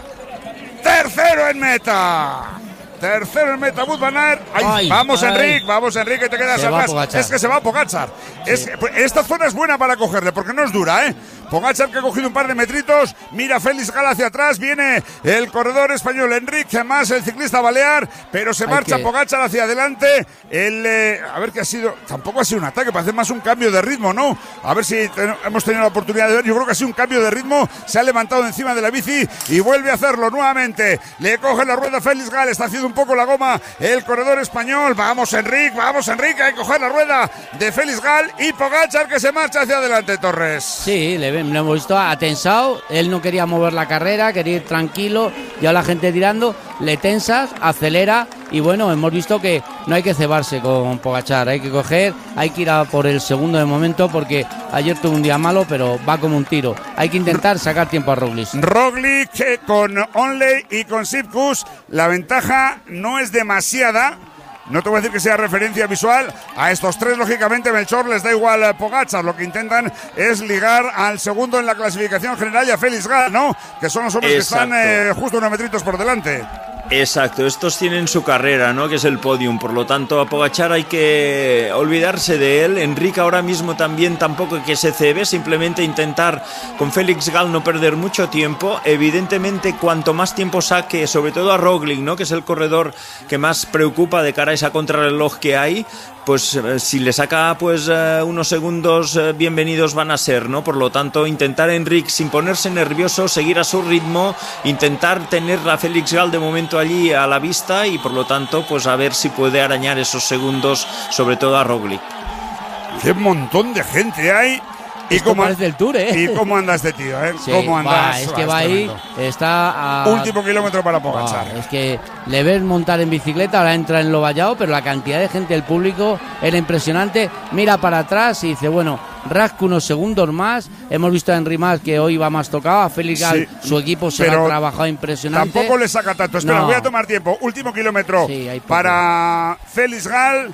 [SPEAKER 1] Tercero en meta. Tercero en meta, Wout van Aert. Ay, vamos, ay. Enrique, vamos, Enrique, te quedas atrás. Es que se va a Pogačar. Sí. Es que, pues, esta zona es buena para cogerle, porque no es dura, ¿eh? Pogačar, que ha cogido un par de metritos. Mira Felix Gall hacia atrás. Viene el corredor español Enrique, más el ciclista balear. Pero se marcha que... Pogačar hacia adelante. El, eh, a ver qué ha sido. Tampoco ha sido un ataque, parece más un cambio de ritmo, ¿no? A ver si ten, hemos tenido la oportunidad de ver. Yo creo que ha sido un cambio de ritmo. Se ha levantado encima de la bici y vuelve a hacerlo nuevamente. Le coge la rueda Felix Gall. Está haciendo un poco la goma el corredor español. Vamos, Enrique, vamos, Enrique. Hay que coger la rueda de Felix Gall y Pogačar, que se marcha hacia adelante, Torres.
[SPEAKER 2] Sí, le lo hemos visto atensado, él no quería mover la carrera, quería ir tranquilo, ya la gente tirando, le tensas, acelera y bueno, hemos visto que no hay que cebarse con Pogačar, hay que coger, hay que ir a por el segundo de momento porque ayer tuvo un día malo, pero va como un tiro, hay que intentar sacar tiempo a Roglic.
[SPEAKER 1] Roglic eh, con Onley y con Sipkus, la ventaja no es demasiada. No te voy a decir que sea referencia visual. A estos tres, lógicamente, Melchor les da igual Pogačar. Lo que intentan es ligar al segundo en la clasificación general y a Felix Gall, ¿no? Que son los hombres Exacto. que están eh, justo unos metritos por delante.
[SPEAKER 3] Exacto, estos tienen su carrera, ¿no? Que es el podium, por lo tanto a Pogačar hay que olvidarse de él. Enrique ahora mismo también tampoco que se cebe, simplemente intentar con Felix Gall no perder mucho tiempo. Evidentemente cuanto más tiempo saque, sobre todo a Roglic, ¿no? Que es el corredor que más preocupa de cara a esa contrarreloj que hay, pues eh, si le saca pues eh, unos segundos eh, bienvenidos van a ser, ¿no? Por lo tanto, intentar Enrique sin ponerse nervioso, seguir a su ritmo, intentar tener a Felix Gall de momento allí a la vista y por lo tanto, pues a ver si puede arañar esos segundos, sobre todo a Roglic.
[SPEAKER 1] ¡Qué montón de gente hay!
[SPEAKER 2] ¿Y cómo parece el Tour, eh?
[SPEAKER 1] ¿Y cómo anda este tío, eh?
[SPEAKER 2] Sí,
[SPEAKER 1] ¿Cómo anda?
[SPEAKER 2] Va, es que va ahí, está a...
[SPEAKER 1] Último kilómetro para Pogačar.
[SPEAKER 2] Va, es que le ves montar en bicicleta, ahora entra en lo vallado, pero la cantidad de gente, el público, era impresionante. Mira para atrás y dice, bueno, rasca unos segundos más. Hemos visto a Henry Mas que hoy va más tocado. A Felix Gall, sí, su equipo se ha trabajado impresionante.
[SPEAKER 1] Tampoco le saca tanto. Espera, no. Voy a tomar tiempo. Último kilómetro sí, para Felix Gall.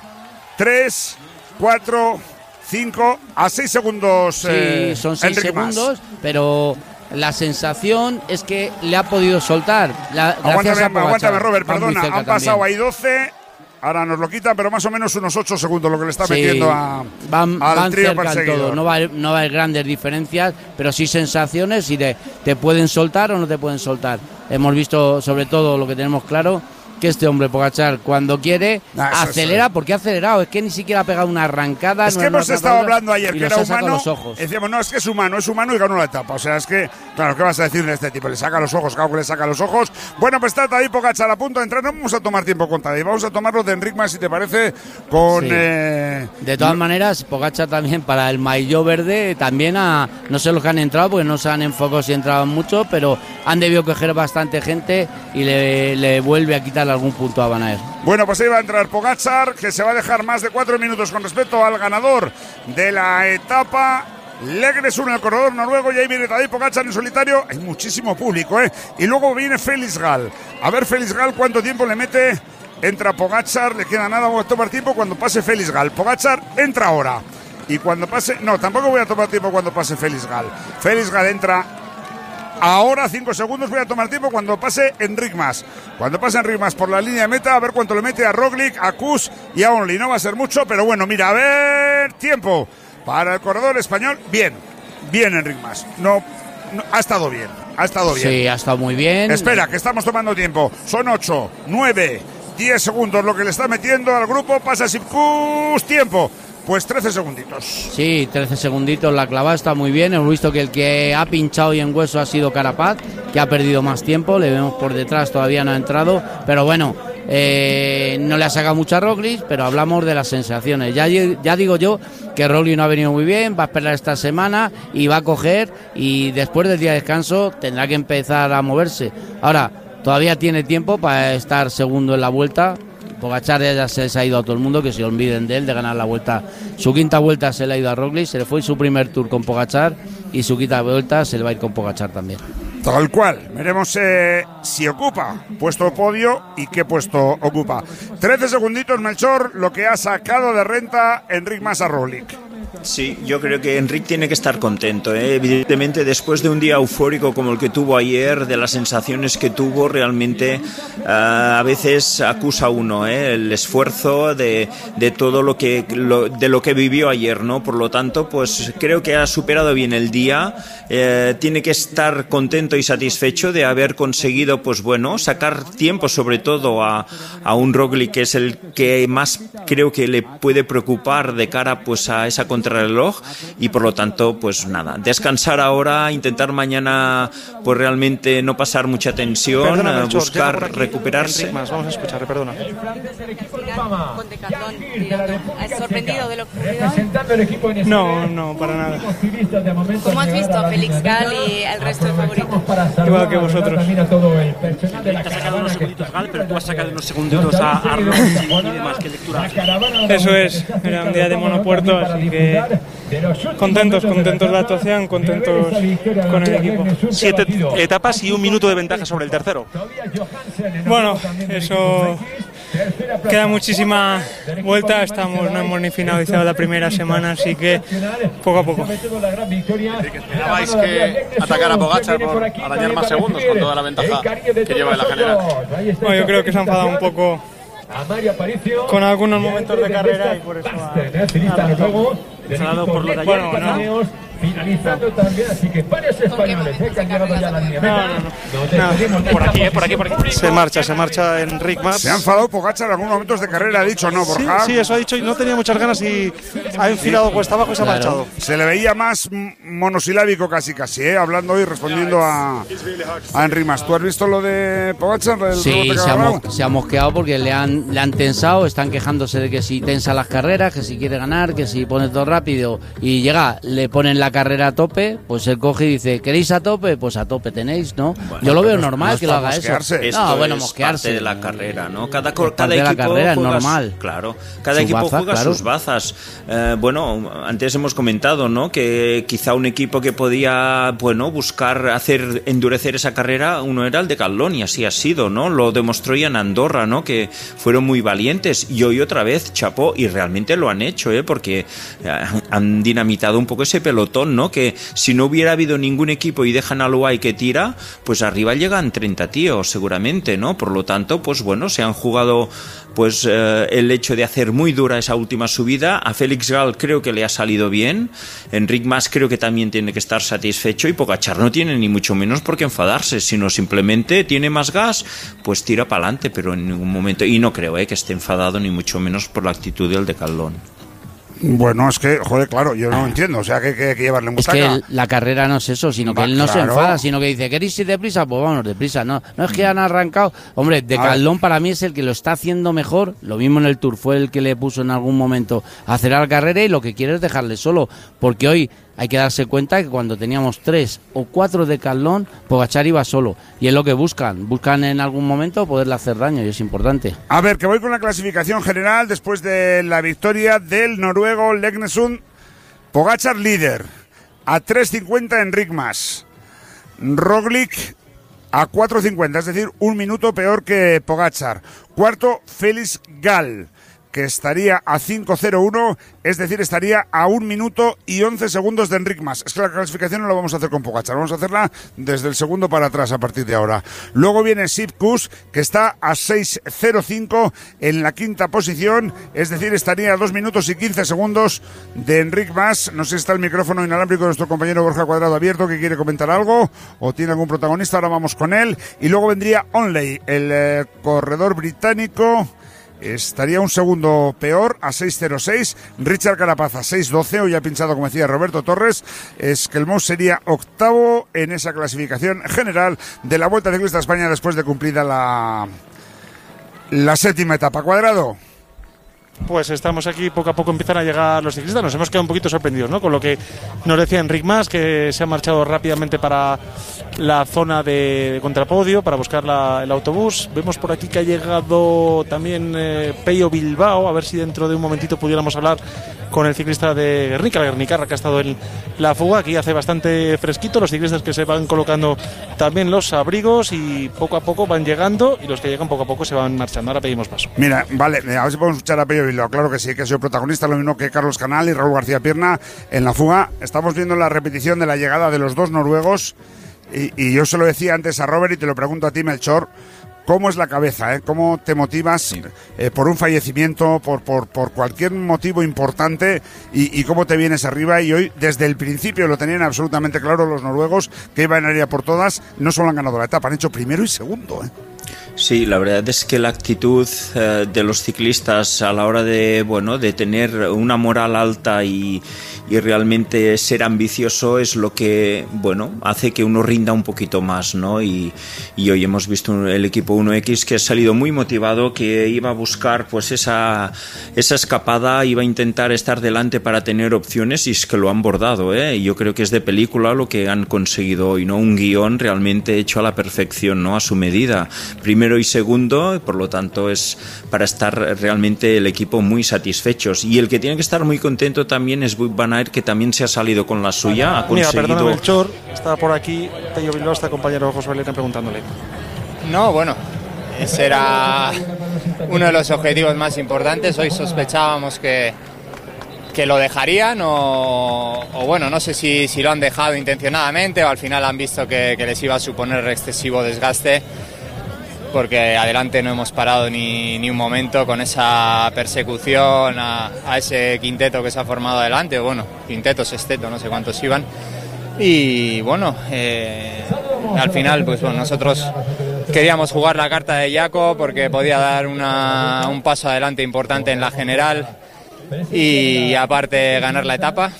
[SPEAKER 1] Tres, cuatro... cinco a seis segundos.
[SPEAKER 2] Sí, eh, son seis segundos, más. Pero la sensación es que le ha podido soltar. La,
[SPEAKER 1] aguántame, aguántame, Robert, perdona. Han pasado también. Ahí doce, ahora nos lo quitan, pero más o menos unos ocho segundos lo que le está sí, metiendo a,
[SPEAKER 2] van,
[SPEAKER 1] al
[SPEAKER 2] van
[SPEAKER 1] trío
[SPEAKER 2] cerca
[SPEAKER 1] perseguidor.
[SPEAKER 2] Todo. No va, no va a haber grandes diferencias, pero sí sensaciones y te, te pueden soltar o no te pueden soltar. Hemos visto, sobre todo, lo que tenemos claro, que este hombre Pogačar cuando quiere nah, acelera, es, porque ha acelerado, es que ni siquiera ha pegado una arrancada.
[SPEAKER 1] Es
[SPEAKER 2] no
[SPEAKER 1] que hemos estado hablando ayer que era humano,
[SPEAKER 2] los ojos.
[SPEAKER 1] Decíamos, no, es que es humano, es humano y ganó la etapa, o sea, es que, claro, ¿qué vas a decir de este tipo? Le saca los ojos, claro que le saca los ojos. Bueno, pues está ahí Pogačar a punto de entrar, no vamos a tomar tiempo con Tadej, vamos a tomarlo de Enrique Mas, si te parece, con... Sí. Eh,
[SPEAKER 2] de todas no, maneras, Pogačar también para el maillot verde, también a, no sé los que han entrado, porque no se han enfocado si entraban mucho, pero han debido coger bastante gente y le, le vuelve a quitar algún punto a Van Aert.
[SPEAKER 1] Bueno, pues ahí va a entrar Pogačar, que se va a dejar más de cuatro minutos con respecto al ganador de la etapa. Legres uno, el corredor noruego, y ahí viene Tadej Pogačar en solitario. Hay muchísimo público, ¿eh? Y luego viene Felix Gall. A ver, Felix Gall, ¿cuánto tiempo le mete? Entra Pogačar, le queda nada, voy a tomar tiempo cuando pase Felix Gall. Pogačar entra ahora. Y cuando pase... No, tampoco voy a tomar tiempo cuando pase Felix Gall. Felix Gall entra... Ahora, cinco segundos, voy a tomar tiempo cuando pase Enrique Mas. Cuando pase Enrique Mas por la línea de meta, a ver cuánto le mete a Roglic, a Kuss y a Onley. No va a ser mucho, pero bueno, mira, a ver, tiempo para el corredor español. Bien, bien Enrique Mas. No, no, ha estado bien, ha estado bien.
[SPEAKER 2] Sí, ha estado muy bien.
[SPEAKER 1] Espera, que estamos tomando tiempo. Son ocho, nueve, diez segundos lo que le está metiendo al grupo. Pasa sin Kuss, tiempo. Pues trece segunditos.
[SPEAKER 2] Sí, trece segunditos, la clavada está muy bien. Hemos visto que el que ha pinchado y en hueso ha sido Carapaz, que ha perdido más tiempo. Le vemos por detrás, todavía no ha entrado. Pero bueno, eh, no le ha sacado mucho a Roglic, pero hablamos de las sensaciones. Ya, ya digo yo que Roglic no ha venido muy bien, va a esperar esta semana y va a coger, y después del día de descanso tendrá que empezar a moverse. Ahora, todavía tiene tiempo para estar segundo en la Vuelta. Pogačar ya se les ha ido a todo el mundo, que se olviden de él, de ganar la Vuelta. Su quinta Vuelta se le ha ido a Roglic, se le fue su primer Tour con Pogačar, y su quinta Vuelta se le va a ir con Pogačar también.
[SPEAKER 1] Tal cual. Veremos eh, si ocupa puesto podio y qué puesto ocupa. trece segunditos, Melchor, lo que ha sacado de renta Enric Mas a Roglic.
[SPEAKER 3] Sí, yo creo que Enric tiene que estar contento, ¿eh? Evidentemente después de un día eufórico como el que tuvo ayer, de las sensaciones que tuvo, realmente uh, a veces acusa uno ¿eh? el esfuerzo de, de todo lo que lo, de lo que vivió ayer, ¿no? Por lo tanto, pues creo que ha superado bien el día, eh, tiene que estar contento y satisfecho de haber conseguido, pues bueno, sacar tiempo sobre todo a, a un Roglic, que es el que más creo que le puede preocupar de cara pues a esa contrarreloj, y por lo tanto pues nada, descansar ahora, intentar mañana pues realmente no pasar mucha tensión, perdona, Melchor, buscar aquí, recuperarse.
[SPEAKER 4] Más, vamos a escuchar, perdona.
[SPEAKER 5] ¿Has sorprendido de lo que
[SPEAKER 6] No, no, para nada.
[SPEAKER 5] ¿Cómo has visto a Félix Gall y el resto de favoritos?
[SPEAKER 6] Igual que vosotros.
[SPEAKER 4] Te has sacado unos segunditos Gall, pero tú has sacado unos segunditos a Arlo y demás. ¿Qué lectura?
[SPEAKER 6] Eso es, era un día de monopuerto, así que contentos, contentos de la actuación, contentos con el equipo.
[SPEAKER 4] Siete etapas y un minuto de ventaja sobre el tercero.
[SPEAKER 6] Bueno, eso queda muchísima vuelta, estamos, no hemos ni finalizado la primera semana, así que poco a poco.
[SPEAKER 7] ¿Esperabais que atacara a Pogačar por arañar más segundos con toda la ventaja que lleva en la general?
[SPEAKER 6] Bueno, yo creo que se ha enfadado un poco con algunos momentos de carrera y por eso ha,
[SPEAKER 4] ha por lo de ayer.
[SPEAKER 6] Bueno, no.
[SPEAKER 8] Finalizando también, así que varios españoles eh, que han llegado ya a la línea.
[SPEAKER 6] No, no, no.
[SPEAKER 4] no. Por aquí, eh, por aquí, por aquí. Se marcha, se marcha Enric Mas.
[SPEAKER 1] Se ha enfadado Pogačar en algunos momentos de carrera, ha dicho, ¿no, Borja?
[SPEAKER 4] Sí, sí, eso ha dicho, y no tenía muchas ganas y ha enfilado cuesta abajo y se ha marchado.
[SPEAKER 1] Se le veía más monosilábico casi, casi, ¿eh? Hablando y respondiendo a, a Enric Mas. ¿Tú has visto lo de Pogačar?
[SPEAKER 2] Sí, se ha, mo se ha mosqueado porque le han, le han tensado, están quejándose de que si tensa las carreras, que si quiere ganar, que si pone todo rápido y llega, le ponen la carrera a tope, pues él coge y dice, ¿queréis a tope? Pues a tope tenéis, ¿no? Bueno, yo lo veo normal no que lo haga eso.
[SPEAKER 3] Esto
[SPEAKER 2] no, bueno,
[SPEAKER 3] es
[SPEAKER 2] mosquearse.
[SPEAKER 3] Parte de la carrera, ¿no? Cada, cada
[SPEAKER 2] parte
[SPEAKER 3] equipo
[SPEAKER 2] de la carrera
[SPEAKER 3] juega,
[SPEAKER 2] es normal.
[SPEAKER 3] Claro, cada
[SPEAKER 2] su
[SPEAKER 3] equipo
[SPEAKER 2] baza,
[SPEAKER 3] juega
[SPEAKER 2] claro.
[SPEAKER 3] sus bazas. Eh, bueno, antes hemos comentado, ¿no? Que quizá un equipo que podía, bueno, buscar hacer endurecer esa carrera, uno era el de Decathlon y así ha sido, ¿no? Lo demostró ya en Andorra, ¿no? Que fueron muy valientes y hoy otra vez chapó y realmente lo han hecho, ¿eh? Porque han dinamitado un poco ese pelotón, ¿no? Que si no hubiera habido ningún equipo y dejan al U A I que tira, pues arriba llegan treinta tíos seguramente, ¿no? Por lo tanto, pues bueno, se han jugado pues eh, el hecho de hacer muy dura esa última subida. A Félix Gall creo que le ha salido bien, Enric Mas creo que también tiene que estar satisfecho y Pogačar no tiene ni mucho menos por qué enfadarse, sino simplemente tiene más gas, pues tira para adelante, pero en ningún momento, y no creo eh, que esté enfadado ni mucho menos por la actitud del Decathlon.
[SPEAKER 1] Bueno, es que, joder, claro, yo no entiendo, o sea, que hay que, que llevarle mucha.
[SPEAKER 2] Es que el, la carrera no es eso, sino que Va, él no claro. se enfada, sino que dice, ¿queréis ir deprisa? Pues vámonos deprisa, no, no es que han arrancado. Hombre, Decathlon para mí es el que lo está haciendo mejor, lo mismo en el Tour, fue el que le puso en algún momento a hacer la carrera y lo que quiere es dejarle solo, porque hoy hay que darse cuenta que cuando teníamos tres o cuatro Decathlon, Pogačar iba solo. Y es lo que buscan. Buscan en algún momento poderle hacer daño y es importante.
[SPEAKER 1] A ver, que voy con la clasificación general después de la victoria del noruego Leknesund. Pogačar líder. A tres cincuenta Enric Mas. Roglic a cuatro cincuenta, es decir, un minuto peor que Pogačar. Cuarto, Félix Gall, que estaría a cinco cero uno, es decir, estaría a un minuto y once segundos de Enric Mas. Es que la clasificación no la vamos a hacer con Pogačar, vamos a hacerla desde el segundo para atrás a partir de ahora. Luego viene Sepp Kuss, que está a seis cero cinco en la quinta posición, es decir, estaría a dos minutos y quince segundos de Enric Mas. No sé si está el micrófono inalámbrico de nuestro compañero Borja Cuadrado abierto, que quiere comentar algo, o tiene algún protagonista, ahora vamos con él. Y luego vendría Onley, el eh, corredor británico. Estaría un segundo peor, a seis cero seis. Richard Carapaz a seis doce. Hoy ha pinchado, como decía Roberto Torres. Esquelmós sería octavo en esa clasificación general de la Vuelta Ciclista a España después de cumplida la, la séptima etapa. Cuadrado.
[SPEAKER 9] Pues estamos aquí, poco a poco empiezan a llegar los ciclistas. Nos hemos quedado un poquito sorprendidos, ¿no? Con lo que nos decía Enric Mas, que se ha marchado rápidamente para la zona de contrapodio para buscar la, el autobús. Vemos por aquí que ha llegado también eh, Pello Bilbao, a ver si dentro de un momentito pudiéramos hablar con el ciclista de Guernica, la Guernicarra, que ha estado en la fuga. Aquí hace bastante fresquito, los ciclistas que se van colocando también los abrigos y poco a poco van llegando, y los que llegan poco a poco se van marchando. Ahora pedimos paso.
[SPEAKER 1] Mira, vale, a ver si podemos escuchar a Pello Bilbao. Claro que sí, que ha sido protagonista, lo mismo que Carlos Canal y Raúl García Pierna en la fuga. Estamos viendo la repetición de la llegada de los dos noruegos y, y yo se lo decía antes a Robert y te lo pregunto a ti, Melchor. ¿Cómo es la cabeza? Eh? ¿Cómo te motivas sí. eh, por un fallecimiento, por, por, por cualquier motivo importante y, y cómo te vienes arriba? Y hoy, desde el principio, lo tenían absolutamente claro los noruegos, que iban a ir a por todas. No solo han ganado la etapa, han hecho primero y segundo. ¿eh?
[SPEAKER 3] Sí, la verdad es que la actitud eh, de los ciclistas a la hora de, bueno, de tener una moral alta y, y realmente ser ambicioso es lo que, bueno, hace que uno rinda un poquito más, ¿no? Y, y hoy hemos visto el equipo uno equis que ha salido muy motivado, que iba a buscar pues esa, esa escapada, iba a intentar estar delante para tener opciones, y es que lo han bordado, ¿eh? Y yo creo que es de película lo que han conseguido hoy, ¿no? Un guión realmente hecho a la perfección, ¿no? A su medida. Primero y segundo, por lo tanto es para estar realmente el equipo muy satisfechos, y el que tiene que estar muy contento también es Wout van Aert, que también se ha salido con la suya, ha conseguido...
[SPEAKER 9] Mira, perdona, Melchor, está por aquí Pello Bilbao, está compañero José Valera preguntándole.
[SPEAKER 10] No, bueno, ese era uno de los objetivos más importantes. Hoy sospechábamos que que lo dejarían o, o bueno, no sé si, si lo han dejado intencionadamente o al final han visto que, que les iba a suponer excesivo desgaste, porque adelante no hemos parado ni, ni un momento con esa persecución a, a ese quinteto que se ha formado adelante, bueno, quinteto, sexteto, no sé cuántos iban, y bueno, eh, al final pues bueno, nosotros queríamos jugar la carta de Jaco porque podía dar una, un paso adelante importante en la general y aparte ganar la etapa.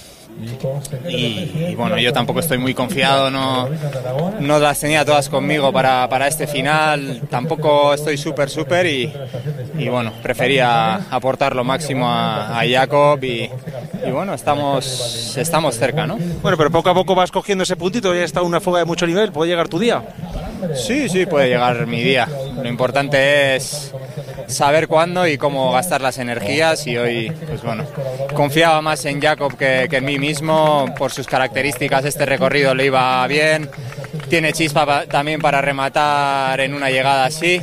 [SPEAKER 10] Y, y bueno, yo tampoco estoy muy confiado, no, no las tenía todas conmigo para, para este final, tampoco estoy súper súper y, y bueno, prefería aportar lo máximo a, a Jacob y, y bueno, estamos, estamos cerca, ¿no?
[SPEAKER 9] Bueno, pero poco a poco vas cogiendo ese puntito, ya está una fuga de mucho nivel, ¿puede llegar tu día?
[SPEAKER 10] Sí, sí, puede llegar mi día, lo importante es saber cuándo y cómo gastar las energías, y hoy, pues bueno, confiaba más en Jacob que, que en mí mismo. Por sus características este recorrido le iba bien, tiene chispa pa, también para rematar en una llegada así,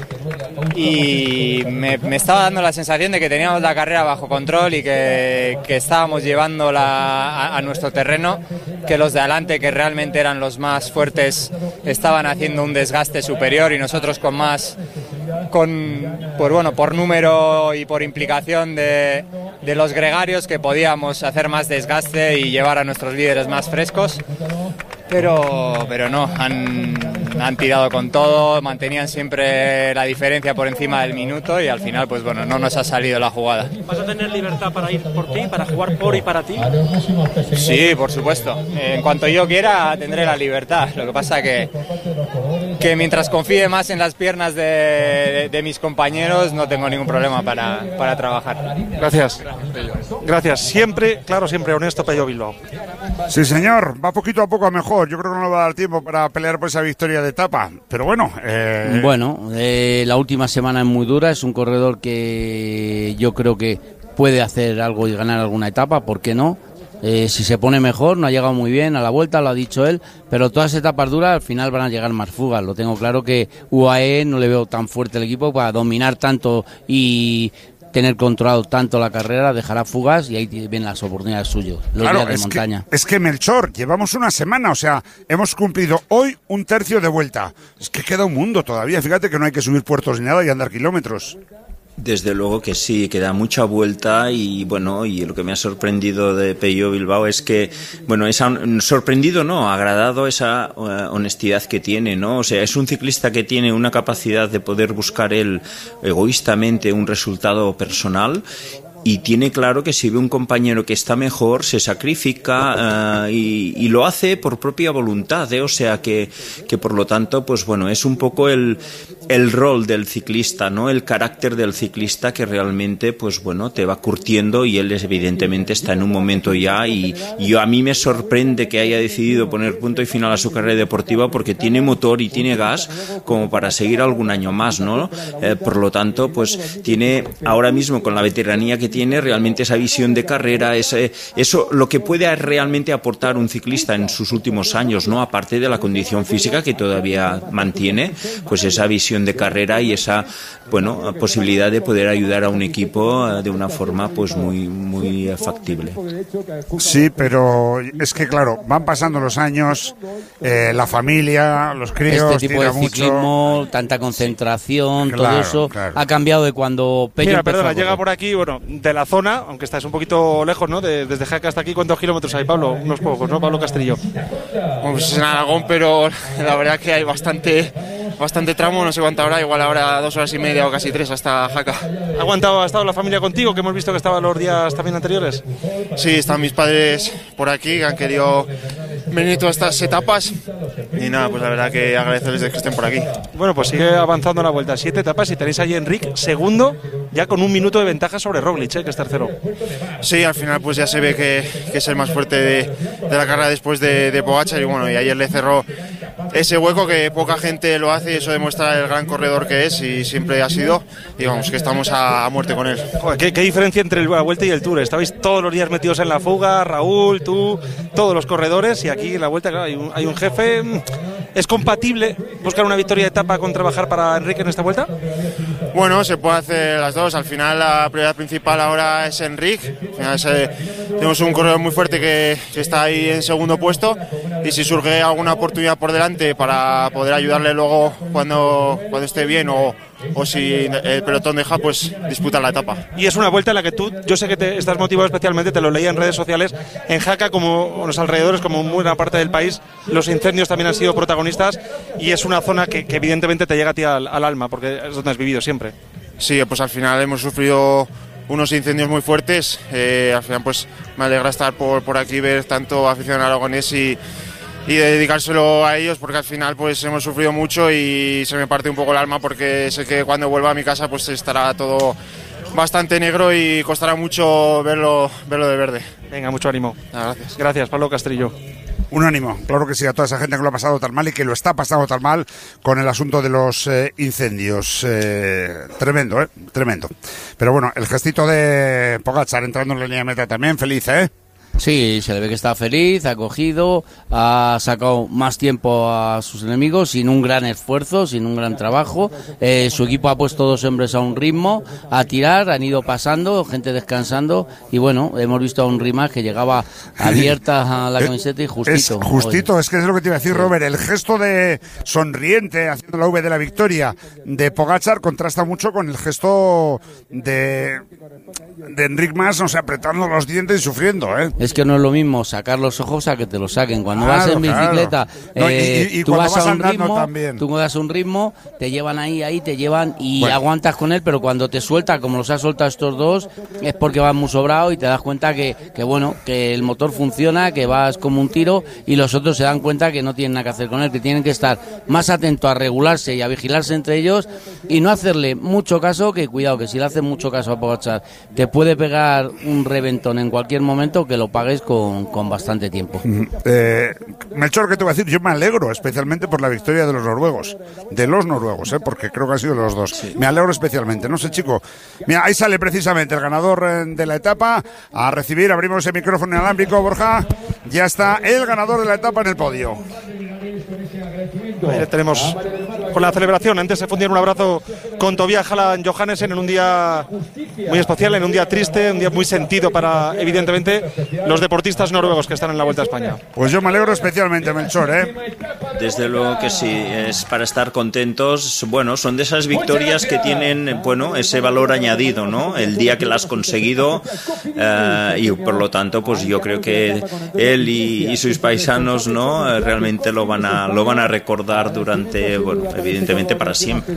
[SPEAKER 10] y me, me estaba dando la sensación de que teníamos la carrera bajo control y que, que estábamos llevándola a, a nuestro terreno, que los de adelante, que realmente eran los más fuertes, estaban haciendo un desgaste superior y nosotros con más, con, pues bueno, por número y por implicación de, de los gregarios, que podíamos hacer más desgaste y llevar a nuestros líderes más frescos. Pero, pero no, han, han tirado con todo, mantenían siempre la diferencia por encima del minuto y al final, pues bueno, no nos ha salido la jugada.
[SPEAKER 4] ¿Vas a tener libertad para ir por ti, para jugar por y para ti?
[SPEAKER 10] Sí, por supuesto. En cuanto yo quiera, tendré la libertad. Lo que pasa que, que mientras confíe más en las piernas de, de, de mis compañeros, no tengo ningún problema para, para trabajar.
[SPEAKER 9] Gracias. Gracias. Siempre, claro, siempre honesto, Pello Bilbao.
[SPEAKER 1] Sí, señor. Va poquito a poco a mejor. Yo creo que no le va a dar tiempo para pelear por esa victoria de etapa. Pero bueno. Eh...
[SPEAKER 2] Bueno, eh, la última semana es muy dura. Es un corredor que yo creo que puede hacer algo y ganar alguna etapa. ¿Por qué no? Eh, si se pone mejor, no ha llegado muy bien a la vuelta, lo ha dicho él, pero todas etapas duras al final van a llegar más fugas. Lo tengo claro que U A E no le veo tan fuerte el equipo para dominar tanto y tener controlado tanto la carrera, dejará fugas y ahí vienen las oportunidades suyas, los
[SPEAKER 1] claro,
[SPEAKER 2] días de
[SPEAKER 1] es
[SPEAKER 2] montaña.
[SPEAKER 1] Que, es que Melchor, llevamos una semana, o sea, hemos cumplido hoy un tercio de vuelta. Es que queda un mundo todavía, fíjate que no hay que subir puertos ni nada y andar kilómetros.
[SPEAKER 3] Desde luego que sí, que da mucha vuelta y bueno, y lo que me ha sorprendido de Pello Bilbao es que, bueno, esa, sorprendido no, agradado esa uh, honestidad que tiene, ¿no? O sea, es un ciclista que tiene una capacidad de poder buscar él egoístamente un resultado personal y tiene claro que si ve un compañero que está mejor, se sacrifica uh, y, y lo hace por propia voluntad, ¿eh? O sea que, que por lo tanto, pues bueno, es un poco el, el rol del ciclista, ¿no? El carácter del ciclista que realmente, pues bueno, te va curtiendo, y él es, evidentemente está en un momento ya, y, y yo, a mí me sorprende que haya decidido poner punto y final a su carrera deportiva, porque tiene motor y tiene gas como para seguir algún año más, ¿no? Eh, por lo tanto, pues tiene ahora mismo, con la veteranía que tiene, realmente esa visión de carrera, ese, eso, lo que puede realmente aportar un ciclista en sus últimos años, ¿no? Aparte de la condición física que todavía mantiene, pues esa visión de carrera y esa, bueno, posibilidad de poder ayudar a un equipo de una forma, pues muy, muy factible.
[SPEAKER 1] Sí, pero es que claro, van pasando los años, eh, la familia, los críos,
[SPEAKER 2] este tipo de ciclismo,
[SPEAKER 1] mucho.
[SPEAKER 2] tanta concentración,
[SPEAKER 1] Claro,
[SPEAKER 2] todo eso
[SPEAKER 1] claro.
[SPEAKER 2] ha cambiado de cuando Pello
[SPEAKER 9] Mira,
[SPEAKER 2] empezó
[SPEAKER 9] perdona,
[SPEAKER 2] a correr.
[SPEAKER 9] llega por aquí, bueno, de la zona, aunque estás un poquito lejos, ¿no? De, desde Jaca hasta aquí, ¿cuántos kilómetros hay, Pablo? Unos pocos, ¿no? Pablo Castrillo.
[SPEAKER 11] Bueno, pues es en Aragón, pero la verdad que hay bastante, bastante tramo, no sé cuánto habrá, igual habrá dos horas y media o casi tres hasta Jaca.
[SPEAKER 9] ¿Ha aguantado, ha estado la familia contigo, que hemos visto que estaba los días también anteriores?
[SPEAKER 11] Sí, están mis padres por aquí, que han querido venir todas estas etapas, y nada, pues la verdad que agradecerles de que estén por aquí.
[SPEAKER 9] Bueno, pues sigue avanzando la vuelta, siete etapas, y tenéis ahí a Enric segundo, ya con un minuto de ventaja sobre Roglic, ¿eh? Que es tercero.
[SPEAKER 11] Sí, al final pues ya se ve que, que es el más fuerte de, de la carrera después de, de Pogačar, y bueno, y ayer le cerró ese hueco que poca gente lo hace, y eso demuestra el gran corredor que es y siempre ha sido, y vamos, que estamos a, a muerte con él.
[SPEAKER 9] Joder, ¿qué, qué diferencia entre la Vuelta y el Tour? Estabais todos los días metidos en la fuga, Raúl, tú, todos los corredores, y aquí en la Vuelta, claro, hay un, hay un jefe. ¿Es compatible buscar una victoria de etapa con trabajar para Enrique en esta Vuelta?
[SPEAKER 11] Bueno, se puede hacer las dos. Al final la prioridad principal ahora es Enric. Al final es, eh, tenemos un corredor muy fuerte que, que está ahí en segundo puesto, y si surge alguna oportunidad por delante para poder ayudarle luego cuando, cuando esté bien, o, o si el pelotón deja, pues disputar la etapa.
[SPEAKER 9] Y es una Vuelta en la que tú, yo sé que te estás motivado especialmente, te lo leía en redes sociales, en Jaca, como en los alrededores, como en buena parte del país, los incendios también han sido protagonistas, y es una zona que, que evidentemente te llega a ti al, al alma, porque es donde has vivido siempre.
[SPEAKER 11] Sí, pues al final hemos sufrido unos incendios muy fuertes, eh, al final pues me alegra estar por, por aquí, ver tanto afición aragonés y, y dedicárselo a ellos, porque al final pues hemos sufrido mucho y se me parte un poco el alma, porque sé que cuando vuelva a mi casa pues estará todo bastante negro y costará mucho verlo, verlo de verde.
[SPEAKER 9] Venga, mucho ánimo.
[SPEAKER 11] Ah, gracias.
[SPEAKER 9] Gracias, Pablo Castrillo.
[SPEAKER 1] Un ánimo, claro que sí, a toda esa gente que lo ha pasado tan mal y que lo está pasando tan mal con el asunto de los eh, incendios. Eh, tremendo, ¿eh? Tremendo. Pero bueno, el gestito de Pogačar entrando en la línea de meta también, feliz, ¿eh?
[SPEAKER 2] Sí, se le ve que está feliz, ha cogido, ha sacado más tiempo a sus enemigos sin un gran esfuerzo, sin un gran trabajo. Eh, su equipo ha puesto dos hombres a un ritmo, a tirar, han ido pasando, gente descansando, y bueno, hemos visto a un Rimac que llegaba abierta a la camiseta y justito.
[SPEAKER 1] Es justito, es que es lo que te iba a decir, Robert. El gesto de sonriente haciendo la V de la victoria de Pogačar contrasta mucho con el gesto de, de Enric Mas, o sea, apretando los dientes y sufriendo, ¿eh?
[SPEAKER 2] Es que no es lo mismo sacar los ojos a que te los saquen. Cuando
[SPEAKER 1] Claro,
[SPEAKER 2] vas en bicicleta,
[SPEAKER 1] claro. No, y-
[SPEAKER 2] eh,
[SPEAKER 1] y- y
[SPEAKER 2] tú
[SPEAKER 1] cuando
[SPEAKER 2] vas,
[SPEAKER 1] vas
[SPEAKER 2] a un
[SPEAKER 1] andando
[SPEAKER 2] ritmo,
[SPEAKER 1] también.
[SPEAKER 2] tú das un ritmo, te llevan ahí, ahí te llevan y
[SPEAKER 1] Bueno.
[SPEAKER 2] aguantas con él, pero cuando te suelta, como los ha soltado estos dos, es porque vas muy sobrado y te das cuenta que, que bueno, que el motor funciona, que vas como un tiro, y los otros se dan cuenta que no tienen nada que hacer con él, que tienen que estar más atentos a regularse y a vigilarse entre ellos y no hacerle mucho caso, que cuidado, que si le haces mucho caso a Pogačar, te puede pegar un reventón en cualquier momento, que lo pagues con con bastante tiempo.
[SPEAKER 1] Eh, Melchor, ¿qué te voy a decir? Yo me alegro especialmente por la victoria de los noruegos, de los noruegos, ¿eh? Porque creo que han sido los dos. Sí. Me alegro especialmente, no sé, chico. Mira, ahí sale precisamente el ganador eh, de la etapa a recibir. Abrimos el micrófono inalámbrico, Borja. Ya está el ganador de la etapa en el podio.
[SPEAKER 9] Ahí tenemos con la celebración. Antes se fundía un abrazo con Tobias Halland Johannesen en un día muy especial, en un día triste, un día muy sentido para, evidentemente, los deportistas noruegos que están en la Vuelta a España.
[SPEAKER 1] Pues yo me alegro especialmente, Melchor, ¿eh?
[SPEAKER 3] desde luego que sí, es para estar contentos. Bueno, son de esas victorias que tienen, bueno, ese valor añadido, ¿no? El día que las has conseguido, eh, y por lo tanto, pues yo creo que él y, y sus paisanos, ¿no? Eh, realmente lo van a lo van a recordar durante, bueno, evidentemente para siempre.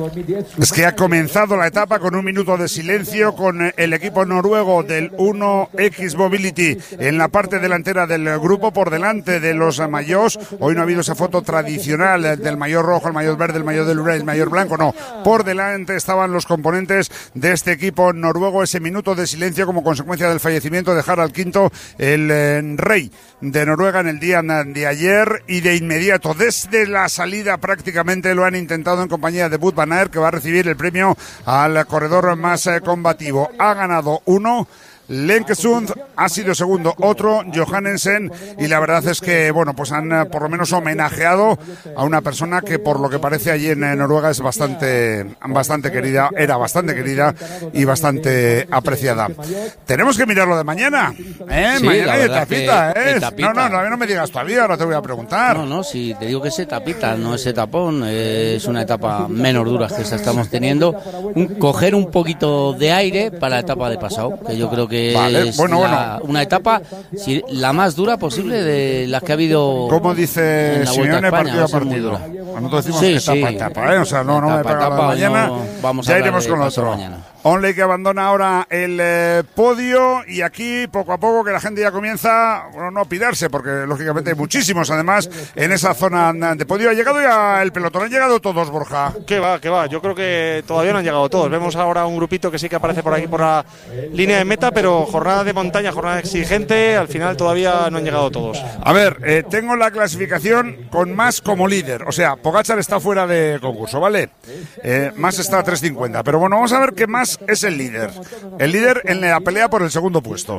[SPEAKER 1] Es que ha comenzado la etapa con un minuto de silencio, con el equipo noruego del uno X Mobility en la parte delantera del grupo, por delante de los mayos. Hoy no ha habido esa foto tradicional del maillot rojo, el maillot verde, el maillot del Uruguay, el maillot blanco, no. Por delante estaban los componentes de este equipo noruego. Ese minuto de silencio como consecuencia del fallecimiento de Harald Quinto, el eh, rey de Noruega, en el día de ayer, y de inmediato, desde la salida prácticamente, lo han intentado en compañía de Wout van Aert, que va a recibir el premio al corredor más eh, combativo. Ha ganado uno, Lenkesund ha sido segundo, otro, Johannesen, y la verdad es que, bueno, pues han eh, por lo menos homenajeado a una persona que, por lo que parece, allí en eh, Noruega es bastante, bastante querida, era bastante querida y bastante apreciada. Tenemos que mirar lo de mañana, ¿eh?
[SPEAKER 2] Sí,
[SPEAKER 1] mañana hay etapita, ¿eh?
[SPEAKER 2] etapita.
[SPEAKER 1] No, no, no, no me digas todavía, ahora te voy a preguntar.
[SPEAKER 2] No, no, si te digo que es etapita, no es etapón, eh, es una etapa menos dura que esta estamos teniendo. Un, coger un poquito de aire para la etapa de pasado, que yo creo que
[SPEAKER 1] Vale,
[SPEAKER 2] es
[SPEAKER 1] bueno,
[SPEAKER 2] la,
[SPEAKER 1] bueno.
[SPEAKER 2] una etapa si, la más dura posible de las que ha habido.
[SPEAKER 1] Como dice Simeone, partido a partido. Nosotros decimos
[SPEAKER 2] sí,
[SPEAKER 1] que etapa a
[SPEAKER 2] sí.
[SPEAKER 1] etapa, ¿eh? O sea, no, no me
[SPEAKER 2] Etapa,
[SPEAKER 1] pega la
[SPEAKER 2] etapa,
[SPEAKER 1] mañana.
[SPEAKER 2] no vamos a
[SPEAKER 1] ya
[SPEAKER 2] hablar
[SPEAKER 1] iremos
[SPEAKER 2] de
[SPEAKER 1] con lo
[SPEAKER 2] pasado
[SPEAKER 1] otro.
[SPEAKER 2] mañana.
[SPEAKER 1] Onley, que abandona ahora el eh, podio, y aquí poco a poco que la gente ya comienza, bueno, no a pirarse, porque lógicamente hay muchísimos además en esa zona de podio. Ha llegado ya el pelotón, han llegado todos, Borja.
[SPEAKER 9] Que va, que va, yo creo que todavía no han llegado todos. Vemos ahora un grupito que sí que aparece por aquí por la línea de meta, pero jornada de montaña, jornada exigente, al final todavía no han llegado todos.
[SPEAKER 1] A ver, eh, tengo la clasificación con Mas como líder, o sea, Pogačar está fuera de concurso, ¿vale? Eh, Mas está a tres cincuenta, pero bueno, vamos a ver que Mas es el líder. El líder en la pelea por el segundo puesto.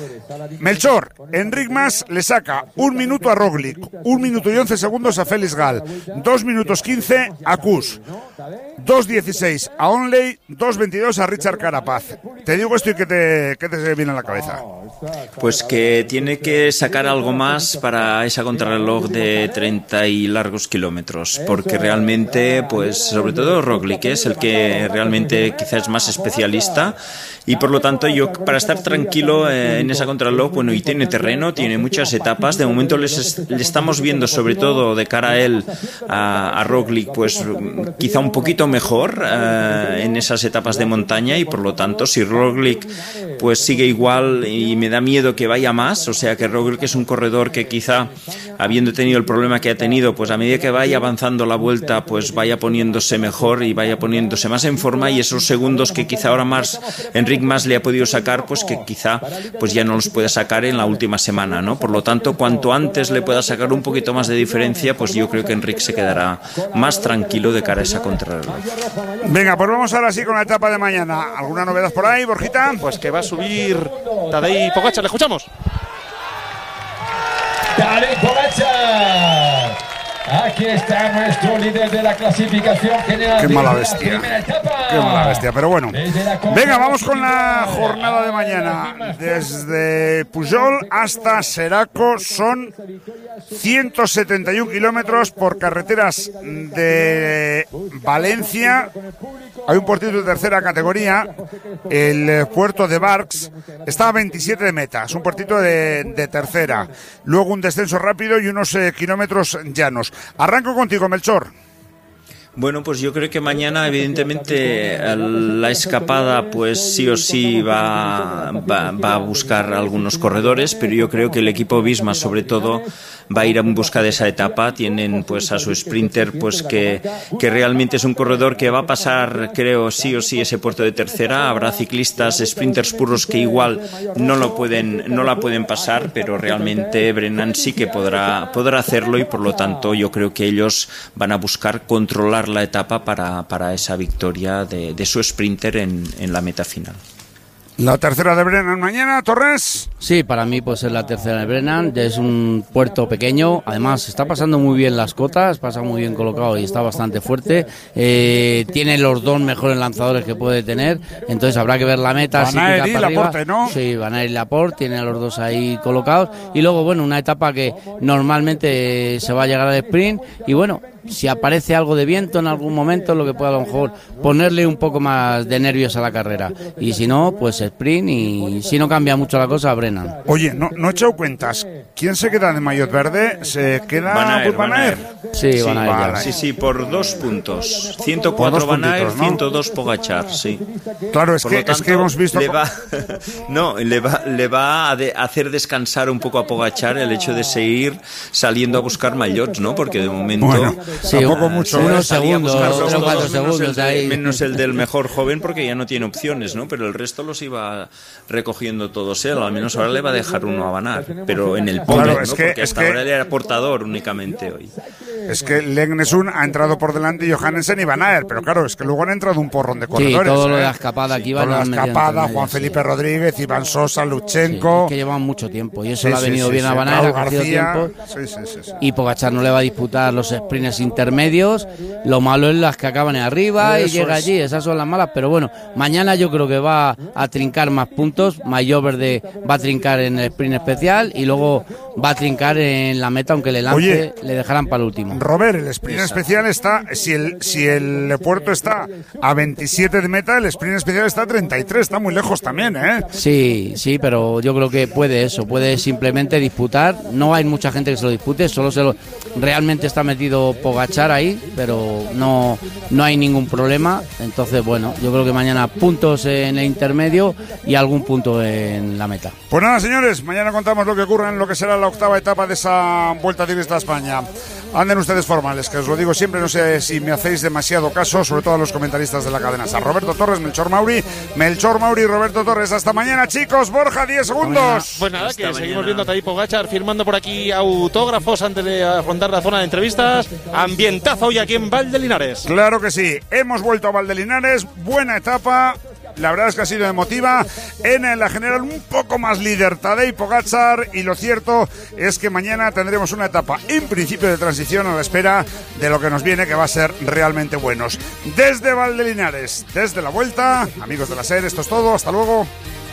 [SPEAKER 1] Melchor, Enric Mas le saca un minuto a Roglic, un minuto y once segundos a Félix Gall, dos minutos quince a Kuss, dos dieciséis a Onley, dos veintidós a Richard Carapaz. Te digo esto y que te, que te viene a la cabeza.
[SPEAKER 3] Pues que tiene que sacar algo más para esa contrarreloj de treinta y largos kilómetros, porque realmente, pues sobre todo Roglic es el que realmente quizás es más especialista, y por lo tanto yo, para estar tranquilo eh, en esa contrarreloj, bueno, y tiene terreno, tiene muchas etapas, de momento les, le estamos viendo, sobre todo de cara a él, a, a Roglic, pues quizá un poquito mejor eh, en esas etapas de montaña, y por lo tanto si Roglic pues sigue igual, y me da miedo que vaya más, o sea que Roglic es un corredor que quizá, habiendo tenido el problema que ha tenido, pues a medida que vaya avanzando la vuelta, pues vaya poniéndose mejor y vaya poniéndose más en forma, y esos segundos que quizá ahora más Enric Mas le ha podido sacar, pues que quizá pues ya no los pueda sacar en la última semana, ¿no? Por lo tanto, cuanto antes le pueda sacar un poquito más de diferencia, pues yo creo que Enric se quedará más tranquilo de cara a esa contrarreloj.
[SPEAKER 1] Venga, pues vamos ahora sí con la etapa de mañana. ¿Alguna novedad por ahí, Borjita?
[SPEAKER 9] Pues que va a subir Tadej Pogačar, le escuchamos.
[SPEAKER 8] Tadej Pogačar. Aquí está nuestro líder de la clasificación general.
[SPEAKER 1] Qué mala bestia. Qué mala bestia, pero bueno. Venga, vamos con la jornada de mañana. Desde Pujol hasta Seraco son ciento setenta y un kilómetros por carreteras de Valencia. Hay un puertito de tercera categoría, el puerto de Barx, está a veintisiete de meta, es un puertito de, de tercera. Luego un descenso rápido y unos eh, kilómetros llanos. Arranco contigo, Melchor.
[SPEAKER 3] Bueno, pues yo creo que mañana, evidentemente, la escapada, pues sí o sí va, va, va a buscar algunos corredores, pero yo creo que el equipo Visma, sobre todo, va a ir en busca de esa etapa. Tienen pues a su sprinter, pues que, que realmente es un corredor que va a pasar, creo, sí o sí ese puerto de tercera. Habrá ciclistas, sprinters puros que igual no lo pueden, no la pueden pasar, pero realmente Brennan sí que podrá, podrá hacerlo, y por lo tanto yo creo que ellos van a buscar controlar la etapa para, para esa victoria de, de su sprinter en, en la meta final.
[SPEAKER 1] La tercera de Brennan mañana, Torres.
[SPEAKER 2] Sí, para mí pues es la tercera de Brennan, es un puerto pequeño, además está pasando muy bien las cotas, pasa muy bien colocado y está bastante fuerte, eh, tiene los dos mejores lanzadores que puede tener, entonces habrá que ver la meta.
[SPEAKER 1] Van a ir y Laporte, ¿no?
[SPEAKER 2] Sí, Van a ir y Laporte, tiene a los dos ahí colocados, y luego bueno, una etapa que normalmente se va a llegar al sprint, y bueno, si aparece algo de viento en algún momento, lo que pueda a lo mejor ponerle un poco más de nervios a la carrera, y si no, pues sprint, y si no cambia mucho la cosa, Brennan.
[SPEAKER 1] Oye, no, no he echado cuentas. ¿Quién se queda de maillot verde? ¿Se queda
[SPEAKER 3] Van Aert,
[SPEAKER 1] por Van Aert?
[SPEAKER 2] Sí, sí, Van Aert,
[SPEAKER 3] vale. sí, sí, por dos puntos. ciento cuatro Van Aert, ¿no? ciento dos Pogačar, sí.
[SPEAKER 1] Claro, es,
[SPEAKER 3] por
[SPEAKER 1] que,
[SPEAKER 3] lo tanto,
[SPEAKER 1] es que hemos visto...
[SPEAKER 3] Le va, no, le va, le va a de, hacer descansar un poco a Pogačar el hecho de seguir saliendo a buscar maillots, ¿no? Porque de momento...
[SPEAKER 1] Bueno,
[SPEAKER 2] sí,
[SPEAKER 1] tampoco mucho.
[SPEAKER 2] Unos segundos, unos cuatro segundos
[SPEAKER 3] menos el, de,
[SPEAKER 2] ahí.
[SPEAKER 3] menos el del mejor joven, porque ya no tiene opciones, ¿no? Pero el resto los iba recogiendo todos él. Al menos ahora le va a dejar uno a Van Aert, pero en el podio,
[SPEAKER 1] claro,
[SPEAKER 3] ¿no?
[SPEAKER 1] es que,
[SPEAKER 3] porque
[SPEAKER 1] es
[SPEAKER 3] hasta
[SPEAKER 1] que,
[SPEAKER 3] ahora él era portador únicamente hoy.
[SPEAKER 1] Es que Legnesun ha entrado por delante y Johannesen y Van Aert, pero claro, es que luego han entrado un porrón de corredores.
[SPEAKER 2] Sí, todo
[SPEAKER 1] ¿eh?
[SPEAKER 2] lo de la escapada aquí van
[SPEAKER 1] a la escapada, Juan
[SPEAKER 2] sí.
[SPEAKER 1] Felipe Rodríguez, Iván Sosa, Luchenko.
[SPEAKER 2] Sí, es que llevan mucho tiempo y eso
[SPEAKER 1] sí,
[SPEAKER 2] le ha venido
[SPEAKER 1] sí,
[SPEAKER 2] bien
[SPEAKER 1] sí,
[SPEAKER 2] a Van Aert, ha cogido tiempo.
[SPEAKER 1] Sí, sí, sí, sí.
[SPEAKER 2] Y Pogačar no le va a disputar los sprints intermedios. Lo malo es las que acaban arriba
[SPEAKER 1] eso
[SPEAKER 2] y llega
[SPEAKER 1] es.
[SPEAKER 2] allí, esas son las malas, pero bueno, mañana yo creo que va a trincar más puntos. Maillot Verde va a trincar en el sprint especial y luego va a trincar en la meta, aunque le lance,
[SPEAKER 1] Oye,
[SPEAKER 2] le dejarán para el último.
[SPEAKER 1] Robert, el sprint Exacto. especial está, si el, si el puerto está a veintisiete de meta, el sprint especial está a treinta y tres, está muy lejos también, ¿eh?
[SPEAKER 2] Sí, sí, pero yo creo que puede eso, puede simplemente disputar. No hay mucha gente que se lo dispute, solo se lo realmente está metido Pogačar ahí, pero no, no hay ningún problema. Entonces, bueno, yo creo que mañana puntos en el intermedio y algún punto en la meta.
[SPEAKER 1] Pues nada, señores, mañana contamos lo que ocurre en lo que será la octava etapa de esa Vuelta Ciclista a España. Anden ustedes formales, que os lo digo siempre, no sé si me hacéis demasiado caso, sobre todo a los comentaristas de la cadena SAR. Roberto Torres, Melchor Mauri, Melchor Mauri, Roberto Torres. Hasta mañana, chicos. Borja, diez segundos.
[SPEAKER 9] Pues nada,
[SPEAKER 3] Hasta
[SPEAKER 9] que
[SPEAKER 3] mañana.
[SPEAKER 9] Seguimos viendo a Tadej Pogačar firmando por aquí autógrafos antes de afrontar la zona de entrevistas. Ambientazo hoy aquí en Valdelinares.
[SPEAKER 1] Claro que sí, hemos vuelto a Valdelinares, buena etapa. La verdad es que ha sido emotiva. En la general un poco más líder Tadej Pogačar, y lo cierto es que mañana tendremos una etapa en principio de transición a la espera de lo que nos viene, que va a ser realmente buenos. Desde Valdelinares, desde la Vuelta, amigos de la SER, esto es todo, hasta luego.